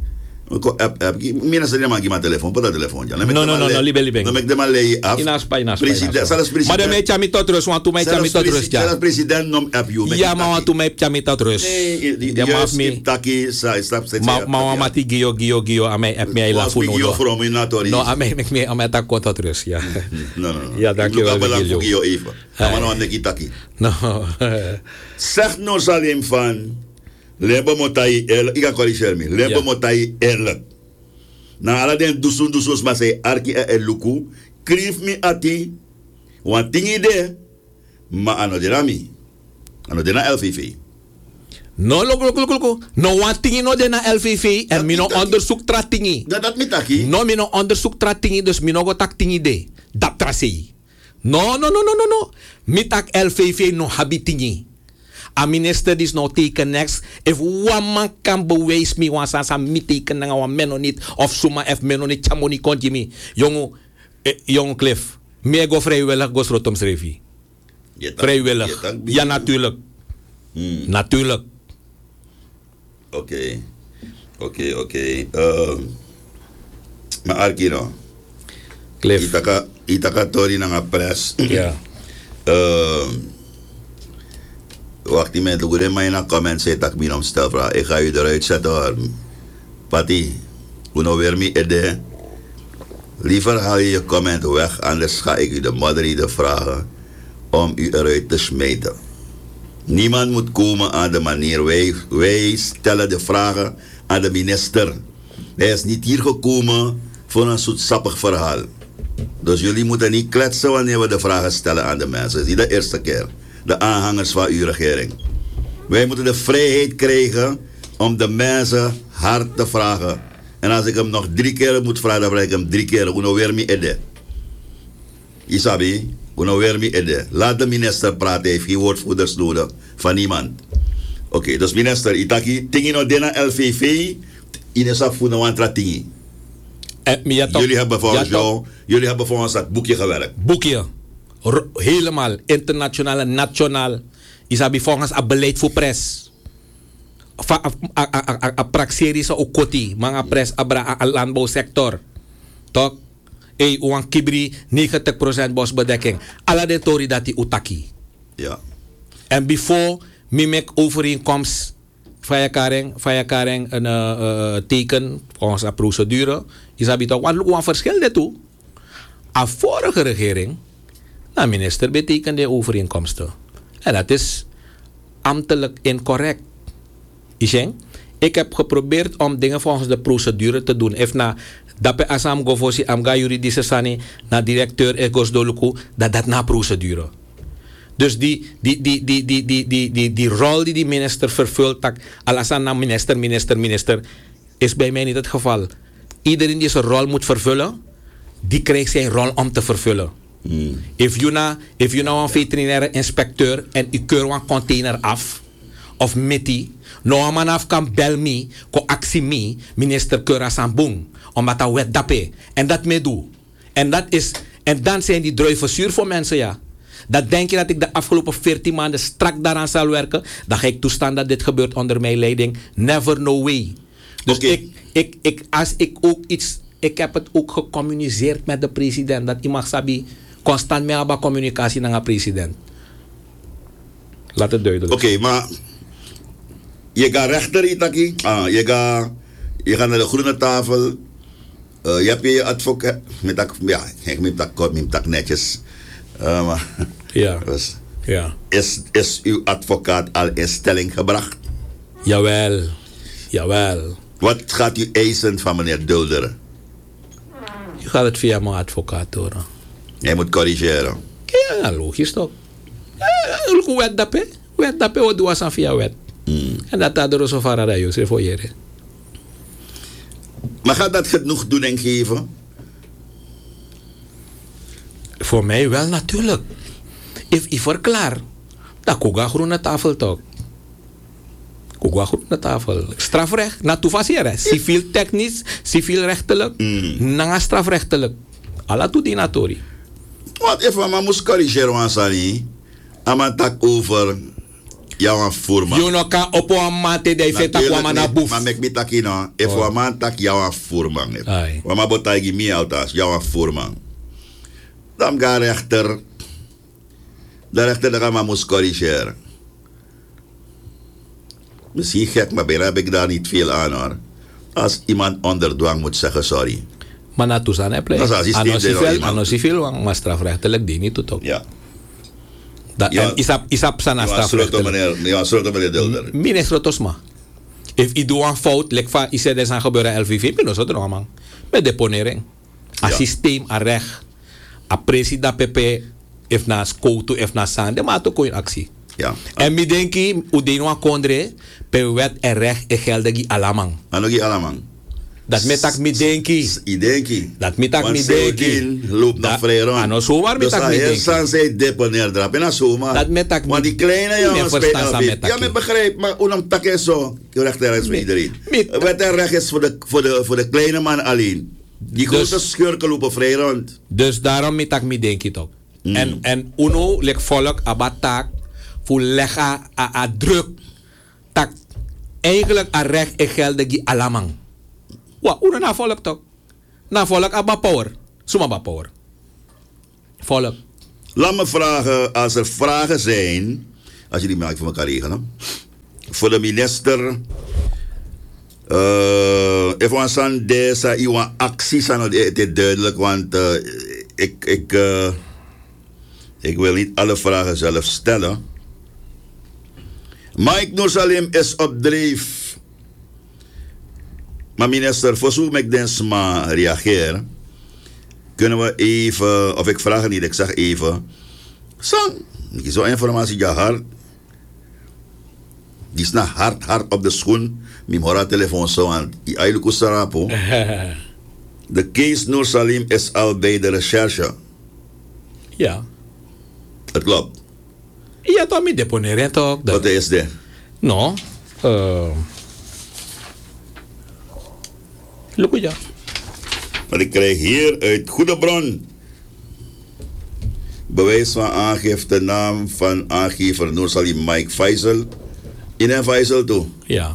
Mina sa ma gima telefoon, pata telefoon ja. No no no no, libe libe. Dan mek de ma lei af. Inas pa inas pa. President, salas president. Maar de me chami tot rust, want tu me chami tot rust ja. Salas president nom app you. Ja, maar want tu me chami tot rust. Nee, die maaf me taki sa stap set. Ma ma ma ti gio gio gio a me app me la fu no. Gio from inatori. No, a me mek me a me ta tot rust ja. No no no. Ja, dank je wel. Gio gio even. Maar nou neki taki. No. Zeg no Salim van Lembo motai el, ik ga corrigeer me. Lembo motai el. Na ala den dusun dusus ma say arki e luku krif mi ati wan tingi de ma ano de rami ano de na L V V no loko loko loko no wan tingi no de na L V V en mi no onderzoek tra tingi dat dat mi taki no mi no onderzoek tra tingi dus mi no go tak tingi de dat trasei no no no no no no mi tak L V V no habi tingi. A minister is nou teken next. If one man kan bewijs me wan sa sa mi teken nga wan meno niet of suma F meno niet chamoni konti mi. Jongo eh, jongo Cliff. Me go vrijwillig go srotom schrevi. Vrijwillig. Ja natuurlijk. Hmm. Natuurlijk. Oké. Okay. Oké okay, oké. Okay. Uh, maar Arkino. Cliff. Itaka Itakatori na nga press. Ja. Uh, wacht die mensen, hoe mij naar comment zei dat ik me om stel vraag. Ik ga u eruit zetten hoor. Pati, hoe nou weer me ede. Liever haal je je comment weg, anders ga ik u de moderator vragen om u eruit te smijten. Niemand moet komen aan de manier. Wij, wij stellen de vragen aan de minister. Hij is niet hier gekomen voor een zoetsappig verhaal. Dus jullie moeten niet kletsen wanneer we de vragen stellen aan de mensen. Het is niet de eerste keer. De aanhangers van uw regering. Wij moeten de vrijheid krijgen om de mensen hard te vragen. En als ik hem nog drie keer moet vragen, dan vraag ik hem drie keer. Hoe nou weer me ede? Isabi, hoe nou weer me ede? Laat de minister praten, hij heeft geen woordvoerders nodig van niemand. Oké, okay, dus minister, Itaki, tingi no dena L V V, inesap voor een wantra tingi. Jullie hebben volgens jou, jullie hebben volgens dat boekje gewerkt. Boekje. R- helemaal. Internationaal en nationaal. Isabi volgens het beleid voor pres. A praxerie sa ukoti, mga pres abra a landbouwsector. Toch? Hey, uang kibri negentig procent bosbedekking. Alla de tori dati utaki. Ja. En before mi mek overeenkomst via kareng, via kareng een uh, uh, teken volgens de procedure. Isabi toch, wat een verschil dit toe? A vorige regering, na minister betekende overeenkomsten. En dat is ambtelijk incorrect. Ik heb geprobeerd om dingen volgens de procedure te doen. If na dape asam govosi amga juridische sani na directeur egos doluku dat dat na procedure. Dus die die die die die die die die, die rol die die minister vervult, tak alasan na minister minister minister is bij mij niet het geval. Iedereen die zijn rol moet vervullen, die krijgt zijn rol om te vervullen. Mm. If you na if you nou een veterinaire inspecteur en u keur een container af of meti, no man af kan bel me, ko actie me, minister Keura Sambung, omdat dat wet dape. En dat me doe. En dat is, en dan zijn die druiven zuur voor mensen, ja. Dat denk je dat ik de afgelopen veertien maanden strak daaraan zal werken, dan ga ik toestaan dat dit gebeurt onder mijn leiding. Never, no way. Dus okay. ik, ik, ik, als ik ook iets, ik heb het ook gecommuniceerd met de president, dat iemand sabi constant mee hebben communicatie naar de president. Laat het duidelijk. Oké, okay, maar je gaat rechter, Itaki. Ah, je, gaat, je gaat naar de groene tafel. Uh, je hebt je advocaat. Met dat, ja, ik moet dat kort, met dat netjes. Uh, maar, ja. Dus, ja. Is, is uw advocaat al in stelling gebracht? Jawel. Jawel. Wat gaat u eisen van meneer Dulder? Je gaat het via mijn advocaat horen. Hij moet corrigeren. Ja, logisch toch. Hoe wet dat pe? Wet dat pe, wat doen we via wet? Mm. En dat dat er zo van radio is voor je. Maar gaat dat genoeg doen en geven? Voor mij wel natuurlijk. If ik verklaar, dan kook ik groene tafel toch. Kook ik groene tafel. Strafrecht, na toepasseren. Civiel technisch, civiel rechtelijk, mm. na strafrechtelijk. Alla toe die natori. Wat even, maar moest corrigeren aan Sani. Aan tak over jouw voerman. Je nog kan op een maand de feta kwam naar boef. Maar ik tak je nou, if een maand tak jouw voerman. Want maar botai mi altas jouw voerman. Dan ga rechter. De rechter dan maar moest corrigeren. Misschien gek, maar bijna heb ik daar niet veel aan hoor. Als iemand onder dwang moet zeggen sorry. Maar na toestaan heb je. Anosifil, maar strafrechtelijk die niet tot ook. Ja. Dat, ja, en isap isap sana strafrechtelijk. Ja, soort meneer Dulder. Minister Tosma. If I doe een fout, lek van is er des aan gebeuren L V V, ben zo er man. Met deponering. A ja. Systeem, a recht, a president P P, if na skoutu, if na sande, maar toch in actie. Ja. En mi denki, u deno a kondre, per wet en recht en geldige alamang. Anogi alamang. Dat met tak mi denki. I denki. Dat met tak mi denki. Loopt nog vrij rond. Ano zomaar met tak mi denki. Dus hij zei deponeer drap. En zomaar. Dat met tak mi. Maar die kleine jongens spelen. Ja, me begrijp. Maar unam tak is zo. Je recht er is voor iedereen. Wet en recht is voor de, voor de, voor de kleine man alleen. Die grote dus, schurken lopen vrij rond. Dus daarom met tak mi denki toch. Mm. En, en uno, lek volk, abatak, voor leggen a, a druk. Tak. Eigenlijk a recht en geldige alamang. Wa, uno na volk toch? Na volk abba power. Suma ba power. Volk. Laat me vragen, als er vragen zijn, als jullie maken voor elkaar regelen, voor de minister, uh, even aan deze, iwan acties aan het is duidelijk, want uh, ik, ik, uh, ik wil niet alle vragen zelf stellen. Mike Noorsalim is op dreef. Maar minister, voor zo'n ik denk maar reageren, kunnen we even, of ik vraag het niet, ik zeg even, sang, zo'n informatie ja hard, die is na hard, hard op de schoen, mijn hoor telefoon zo aan, die eigenlijk kusarapo. De case Noorsalim is al bij de recherche. Ja. Het klopt. Ja, toch niet deponeren toch? Wat is dit? No. Uh, Look ja. Maar ik krijg hier uit goede bron bewijs van aangifte, naam van aangever Noorsalim Mike Faisal. In en Faisal toe. Ja.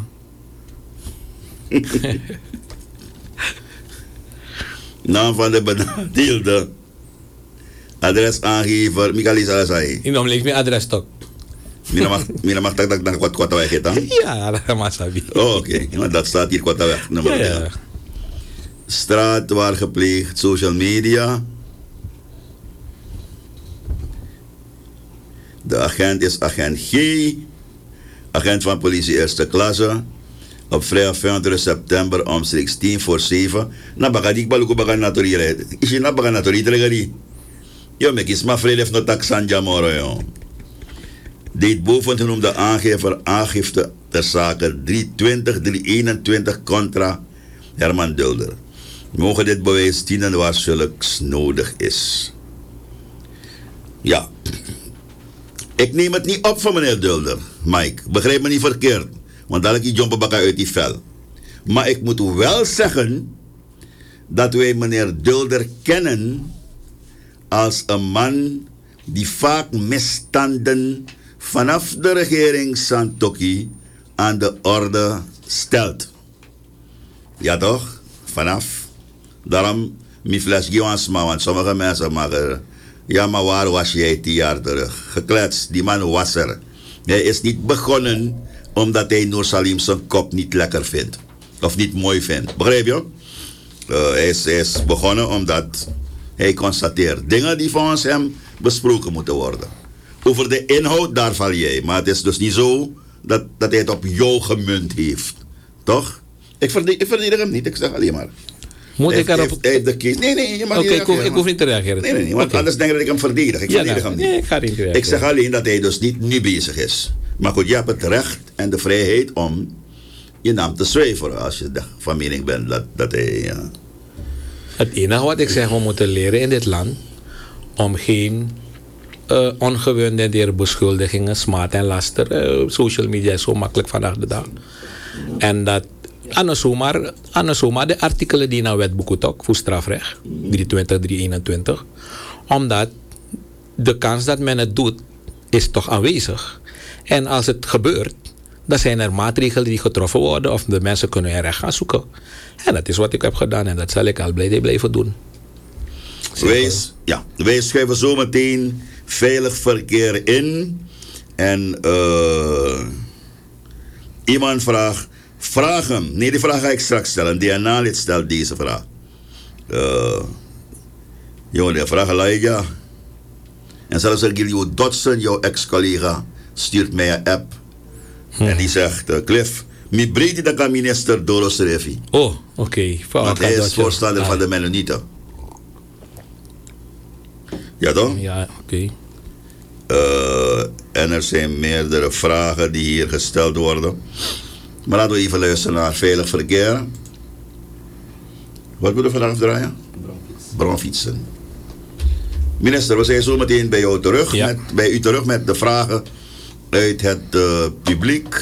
Naam van de benadeelde. Adres aangever Michalis Alasai. In omleek mijn adres toch? Mina mag mina mag tak tak tak kwat kwat weg dan. Ja, dat mag sabi. Oh, oké. Okay. Want dat staat hier kwat weg. Nummer ja, ja. Straat waar gepleegd, social media. De agent is agent G, agent van politie eerste klasse. Op vrijdag vijfentwintig september omstreeks tien voor zeven. Na bagadik baluko bagan naturire. Is je na bagan naturire gari? Yo, mek is maar vrede no tak sanja moro yo. Deed bovengenoemde aangever aangifte ter zake driehonderdtwintig driehonderdeenentwintig contra Herman Dulder. Mogen dit bewijs dienen waar zulks nodig is. Ja. Ik neem het niet op van meneer Dulder, Mike. Begrijp me niet verkeerd. Want dan heb ik jompen bakken uit die vel. Maar ik moet wel zeggen dat wij meneer Dulder kennen als een man die vaak misstanden vanaf de regering Santokki aan de orde stelt. Ja toch? Vanaf. Daarom, mijn fles Giwansma, want sommige mensen maken, ja maar waar was jij tien jaar terug? Gekletst, die man was er. Hij is niet begonnen omdat hij Noorsalim zijn kop niet lekker vindt. Of niet mooi vindt. Begrijp je? Uh, hij, is, hij is begonnen omdat hij constateert dingen die volgens hem besproken moeten worden. Over de inhoud, daar val jij. Maar het is dus niet zo dat, dat hij het op jou gemunt heeft. Toch? Ik verdedig, ik verdedig hem niet, ik zeg alleen maar. Moet ik erop... Hij de case. Nee, nee, je mag okay, niet reageren. Ik hoef niet te reageren. Nee, nee, nee, want okay. Anders denk ik dat ik hem verdedig. Ik ja, verdedig nou, hem niet. Nee, ik ga niet reageren. Ik zeg alleen dat hij dus niet nu bezig is. Maar goed, je hebt het recht en de vrijheid om je naam te zwijveren als je van mening bent dat, dat hij... Ja. Het enige wat ik zeg, we moeten leren in dit land om geen uh, ongewende beschuldigingen, smaad en laster. Uh, social media is zo makkelijk vandaag de dag. En dat aan zomaar de artikelen die naar wetboek ook voor strafrecht, driehonderdtwintig driehonderdeenentwintig, omdat de kans dat men het doet, is toch aanwezig. En als het gebeurt, dan zijn er maatregelen die getroffen worden of de mensen kunnen er recht gaan zoeken. En dat is wat ik heb gedaan en dat zal ik al blijven blijven doen. Wij, ja, wij schrijven zo meteen veilig verkeer in. En uh, iemand vraagt, vraag hem. Nee, die vraag ga ik straks stellen. D N A-lid stelt deze vraag. Uh, jongen, die vraag lijkt ja. En zelfs Sergio Dodson, jouw ex-collega, stuurt mij een app. Hm. En die zegt, uh, Cliff, mi breedte dat kan minister Doros Refi. Oh, oké. Okay. Want hij is voorstander ah. van de Mennonieten. Ja toch? Ja, oké. Okay. Uh, en er zijn meerdere vragen die hier gesteld worden. Maar laten we even luisteren naar veilig verkeer. Wat moet er vandaag draaien? Bronfietsen. Minister, we zijn zo meteen bij jou terug, ja. met, bij u terug met de vragen uit het uh, publiek.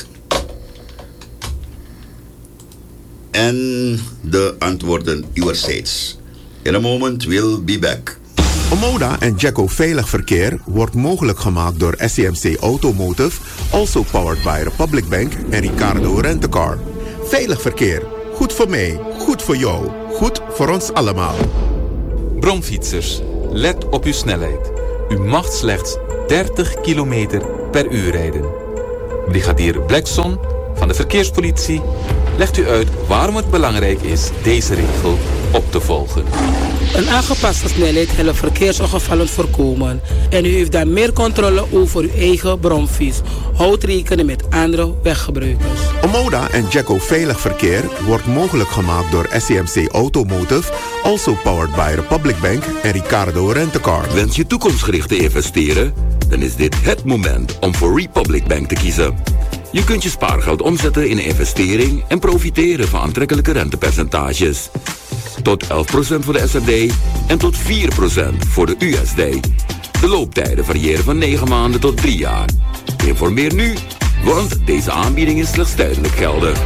En de antwoorden uwerzijds. In a moment, we'll be back. Omoda en Jacko Veilig Verkeer wordt mogelijk gemaakt door S C M C Automotive, also powered by Republic Bank en Ricardo Rent-A-Car. Veilig verkeer, goed voor mij, goed voor jou, goed voor ons allemaal. Bromfietsers, let op uw snelheid. U mag slechts dertig kilometer per uur rijden. Brigadier Blackson van de Verkeerspolitie legt u uit waarom het belangrijk is deze regel op te volgen. Een aangepaste snelheid helpt verkeersongevallen voorkomen. En u heeft dan meer controle over uw eigen bromfiets. Houd rekening met andere weggebruikers. Omoda en Jacko Veilig Verkeer wordt mogelijk gemaakt door S C M C Automotive, also powered by Republic Bank en Ricardo Rent-A-Car. Wens je toekomstgericht te investeren? Dan is dit het moment om voor Republic Bank te kiezen. Je kunt je spaargeld omzetten in een investering en profiteren van aantrekkelijke rentepercentages. Tot elf procent voor de S R D en tot vier procent voor de U S D. De looptijden variëren van negen maanden tot drie jaar. Informeer nu, want deze aanbieding is slechts tijdelijk geldig.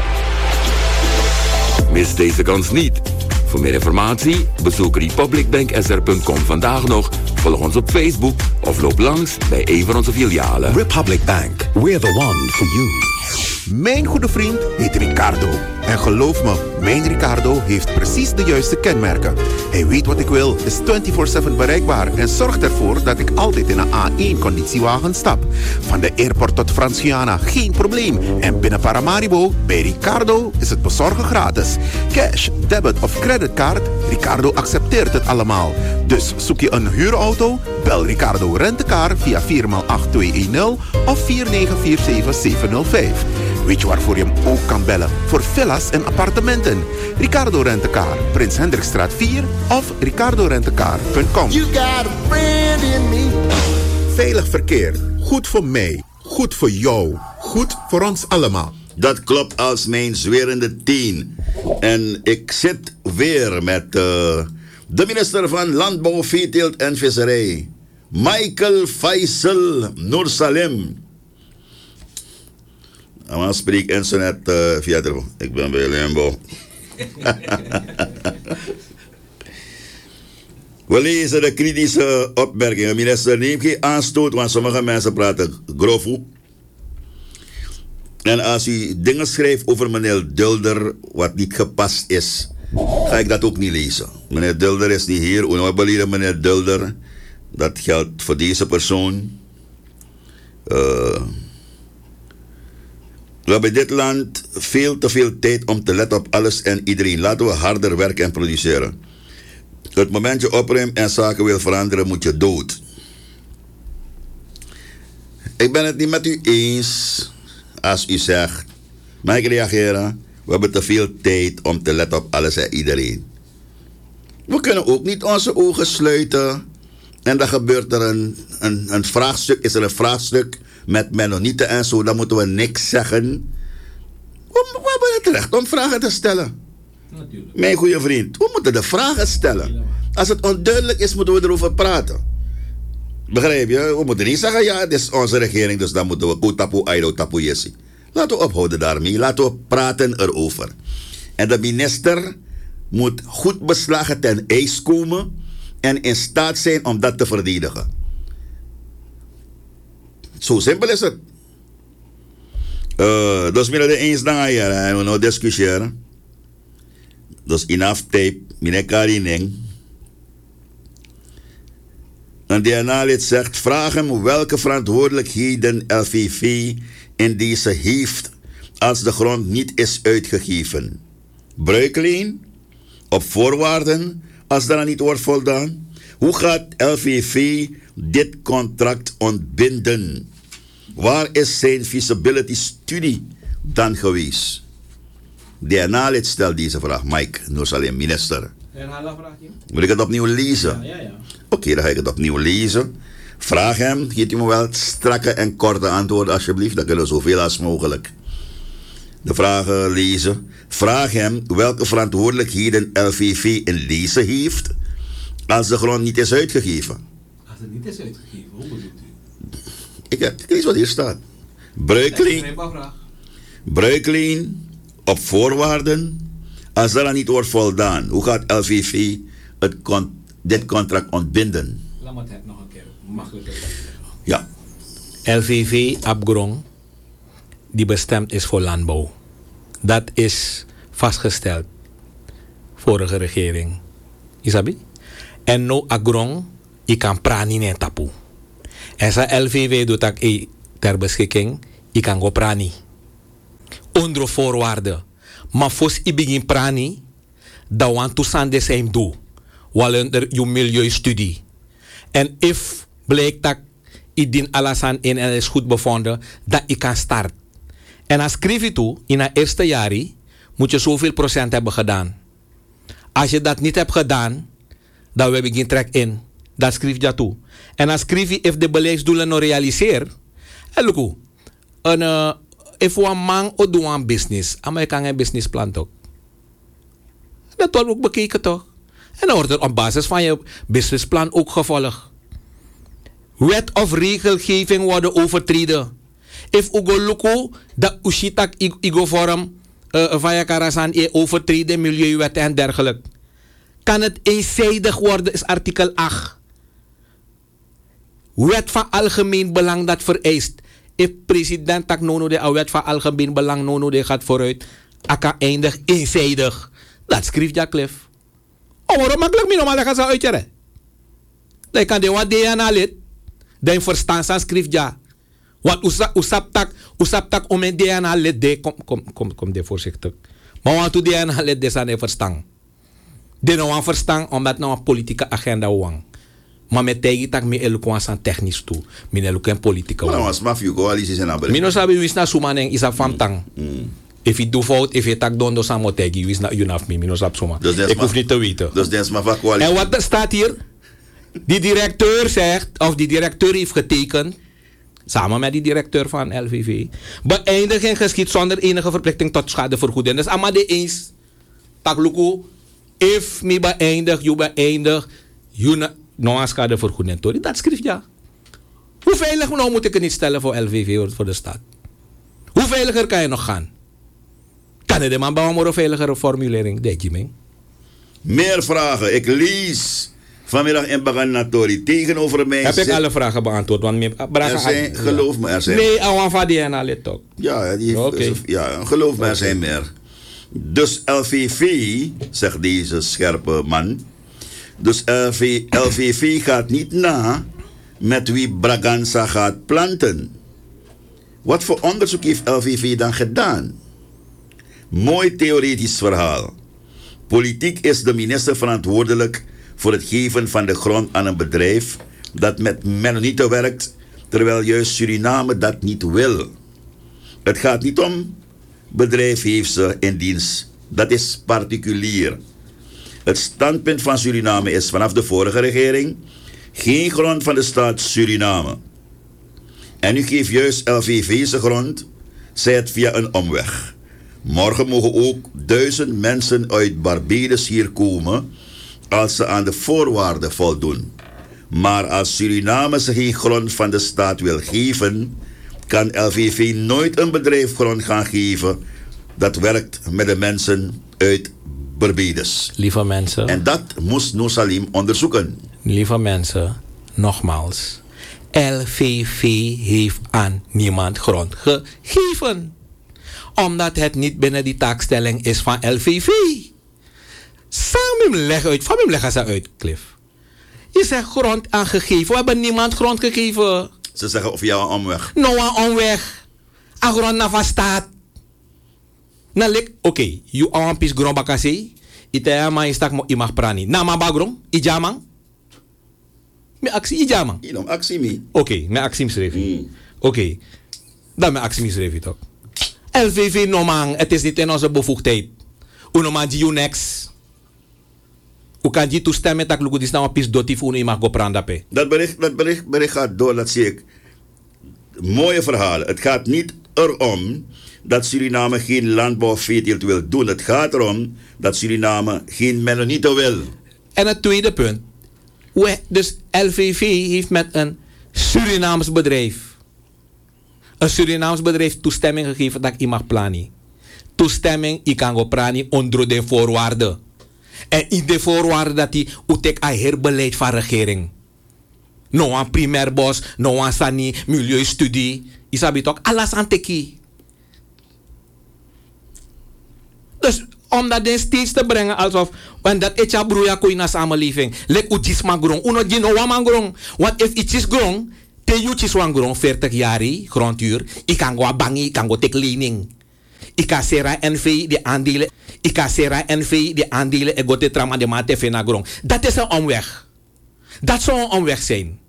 Mis deze kans niet. Voor meer informatie bezoek republic bank s r punt com vandaag nog. Volg ons op Facebook of loop langs bij een van onze filialen. Republic Bank, we're the one for you. Mijn goede vriend heet Ricardo. En geloof me, mijn Ricardo heeft precies de juiste kenmerken. Hij weet wat ik wil, is vierentwintig zeven bereikbaar en zorgt ervoor dat ik altijd in een A één conditiewagen stap. Van de airport tot Frans-Guyana, geen probleem. En binnen Paramaribo, bij Ricardo, is het bezorgen gratis. Cash, debit of creditcard, Ricardo accepteert het allemaal. Dus zoek je een huurauto? Bel Ricardo Rent-A-Car via vier acht twee een nul of vier negen vier zeven zeven nul vijf. Weet je waarvoor je hem ook kan bellen? Voor villa's en appartementen. Ricardo Rent-A-Car, Prins Hendrikstraat vier of ricardo rent a car punt com. You got a friend in me. Veilig verkeer. Goed voor mij. Goed voor jou. Goed voor ons allemaal. Dat klopt als mijn zwerende tien. En ik zit weer met uh, de minister van Landbouw, Veeteelt en Visserij. Michael Faisal Noorsalim. Ik spreek en zo net uh, via telefoon. Ik ben bij Limbo. We lezen de kritische opmerkingen. Minister, neem geen aanstoot, want sommige mensen praten grof. En als u dingen schrijft over meneer Dulder, wat niet gepast is, ga ik dat ook niet lezen. Meneer Dulder is niet hier. Onabelieren meneer Dulder. Dat geldt voor deze persoon. Uh, We hebben in dit land veel te veel tijd om te letten op alles en iedereen. Laten we harder werken en produceren. Het moment je opruimt en zaken wil veranderen, moet je dood. Ik ben het niet met u eens als u zegt, mag ik reageren? We hebben te veel tijd om te letten op alles en iedereen. We kunnen ook niet onze ogen sluiten en dan gebeurt er een, een, een vraagstuk, is er een vraagstuk met Mennonieten en zo, dan moeten we niks zeggen. We, we hebben het recht om vragen te stellen. Natuurlijk. Mijn goede vriend, we moeten de vragen stellen. Als het onduidelijk is, moeten we erover praten. Begrijp je? We moeten niet zeggen, ja, dit is onze regering, dus dan moeten we kotapu, aido, tapu, yesi. Laten we ophouden daarmee. Laten we praten erover. En de minister moet goed beslagen ten ijs komen en in staat zijn om dat te verdedigen. Zo simpel is het. Uh, dus we eens dan hier en we nou discussiëren. Dus enough tape, meneer Karining. Een D N A-lid zegt, vraag hem welke verantwoordelijkheden L V V in deze heeft als de grond niet is uitgegeven. Bruikleen? Op voorwaarden als dat niet wordt voldaan? Hoe gaat L V V dit contract ontbinden? Waar is zijn feasibility studie dan geweest? D N A-lid stelt deze vraag. Mike Noorsalim, minister. Herhaal de vraag, Jim. Moet ik het opnieuw lezen? Ja, ja, ja. Oké, okay, dan ga ik het opnieuw lezen. Vraag hem, geeft u me wel strakke en korte antwoorden alsjeblieft. Dan kunnen we zoveel als mogelijk de vragen lezen. Vraag hem welke verantwoordelijkheden L V V in deze heeft als de grond niet is uitgegeven. Als het niet is uitgegeven, hoe bedoelt u? Ik, ik lees wat hier staat. Bruikleen, bruikleen op voorwaarden als dat niet wordt voldaan. Hoe gaat L V V het con- dit contract ontbinden? Laat me het nog een keer makkelijker zeggen. Ja. L V V Abgrong, die bestemd is voor landbouw. Dat is vastgesteld. Vorige regering. Isabi? En no Agrong, je kan prani en tapu. En sa L V V doet dat e ter beschikking, je kan go prani. Onder voorwaarden. Maar fos i begin prani, dat want toestand de zijn doe. Walunder je milieustudie. En if blijkt dat i din alasan in en is goed bevonden, dat ik kan start. En als schrijf je toe, in het eerste jaar moet je zoveel procent hebben gedaan. Als je dat niet hebt gedaan, dan heb ik geen trek in. Dat schrijf je toe. En als schrijf je, if de beleidsdoelen nog realiseer, en look, een, uh, if een man of doe een business, maar je kan een businessplan toch. Dat wordt ook bekeken toch. En dan wordt er op basis van je businessplan ook gevolgd. Wet of regelgeving worden overtreden. If ugo luko, dat ushitak igo vorm uh, via karasan e overtreden milieuwetten en dergelijke. Kan het eenzijdig worden, is artikel acht. Wet van algemeen belang dat vereist. If president tak nono de a wet van algemeen belang nono de gaat vooruit, aka eindig eenzijdig. Dat schrijft ja Cliff. Oh, waarom makkelijk me normaal gaan ze uitjaren? Dan kan de wat D N A lid, dan verstaan ze schrijft ja. Want usap tak, usap tak om een D N A lid de, kom, kom, kom, kom de voorzichtig. Maar want u D N A lid de zijn verstaan. De nou aan verstaan omdat nou een politieke agenda wang. Maar met tegen tak me eloquence aan technisch toe. Mijn eloquent politieke wang. Maar nou als mafio coalitie zijn aan Mino sabi wis na sumaneng isa famtang. If je doet fout, if je tak dondo samo tegi, wis na unaf me, mino sap suma. Ik hoef niet te weten. Dus dat is maar van coalitie. En wat staat hier? Die directeur zegt, of die directeur heeft getekend, samen met die directeur van L V V, beëindiging geschiet zonder enige verplichting tot schadevergoeding. Dus allemaal de eens. Takluku, if me beëindig, you beëindig, you na, no schadevergoeding. Dat schrijft ja. Hoe veilig nou moet ik het niet stellen voor L V V, voor de staat? Hoe veiliger kan je nog gaan? Kan je de man bouwen voor een veiligere formulering? Denk je mee? Meer vragen. Ik lees vanmiddag in Baganatori tegenover mij. Heb ik alle vragen beantwoord? Want me, er zijn, aan, geloof me, er zijn. Nee, awan van die en al toch. Ja, die heeft, okay. ja, geloof me, er okay. zijn meer. Dus L V V, zegt deze scherpe man. Dus L V V gaat niet na met wie Braganza gaat planten. Wat voor onderzoek heeft L V V dan gedaan? Mooi theoretisch verhaal. Politiek is de minister verantwoordelijk voor het geven van de grond aan een bedrijf dat met Mennonieten werkt, terwijl juist Suriname dat niet wil. Het gaat niet om bedrijf heeft ze in dienst. Dat is particulier. Het standpunt van Suriname is vanaf de vorige regering geen grond van de staat Suriname. En nu geeft juist L V V zijn grond, zij het via een omweg. Morgen mogen ook duizend mensen uit Barbados hier komen als ze aan de voorwaarden voldoen. Maar als Suriname ze geen grond van de staat wil geven, kan L V V nooit een bedrijf grond gaan geven dat werkt met de mensen uit Barbados. Lieve mensen. En dat moest Nosalim onderzoeken. Lieve mensen, nogmaals. L V V heeft aan niemand grond gegeven. Omdat het niet binnen die taakstelling is van L V V. Samen leggen uit. Van hem leggen ze uit, Cliff. Je zegt grond aangegeven. We hebben niemand grond gegeven. Ze zeggen of jou een omweg. Nou, een omweg. Een grond naar van staat. Nou, oké. Okay. Je aan pis grond bakasi. Ite maar je stak mo imag prani. Na ma bagrom. Ijamang. Me actie ijamang. Inom actie mi. Oké, okay, me actie misreef. Mm. Oké. Okay. Dan me actie misreef toch. L V V nomang, het is niet in onze bevoegdheid. Unoman die next. U kan je toestemmen dat ik dus nou een pis dotief unu mag go prandape. Dat bericht, dat bericht, bericht gaat door, dat zie ik. Mooie verhalen. Het gaat niet erom dat Suriname geen landbouwveeteelt wil doen. Het gaat erom dat Suriname geen Mennonieten wil. En het tweede punt. We, dus L V V heeft met een Surinaams bedrijf. Een Surinaams bedrijf toestemming gegeven dat ik mag plannen. Toestemming, ik kan go plannen onder de voorwaarden. En in de voorwaarden dat hij utek een herbeleid van regering. No aan primair bos, no aan sani, milieustudie. Isabi toch, alles aan teki. Dus Om dat in steeds te brengen alsof. En dat etja broeia kooi na samenleving. Lek utis ma grong. Uno di no waman grong. Want if it is grong. Te you is wan grong. veertig jari. Gronduur. Ik kan go bangi. Ik kan go take lening. Ik kan sera N V de aandelen. Ik kan sera N V de aandelen. En go te trama de mate fena grong. Dat is een omweg. Dat zou een omweg zijn.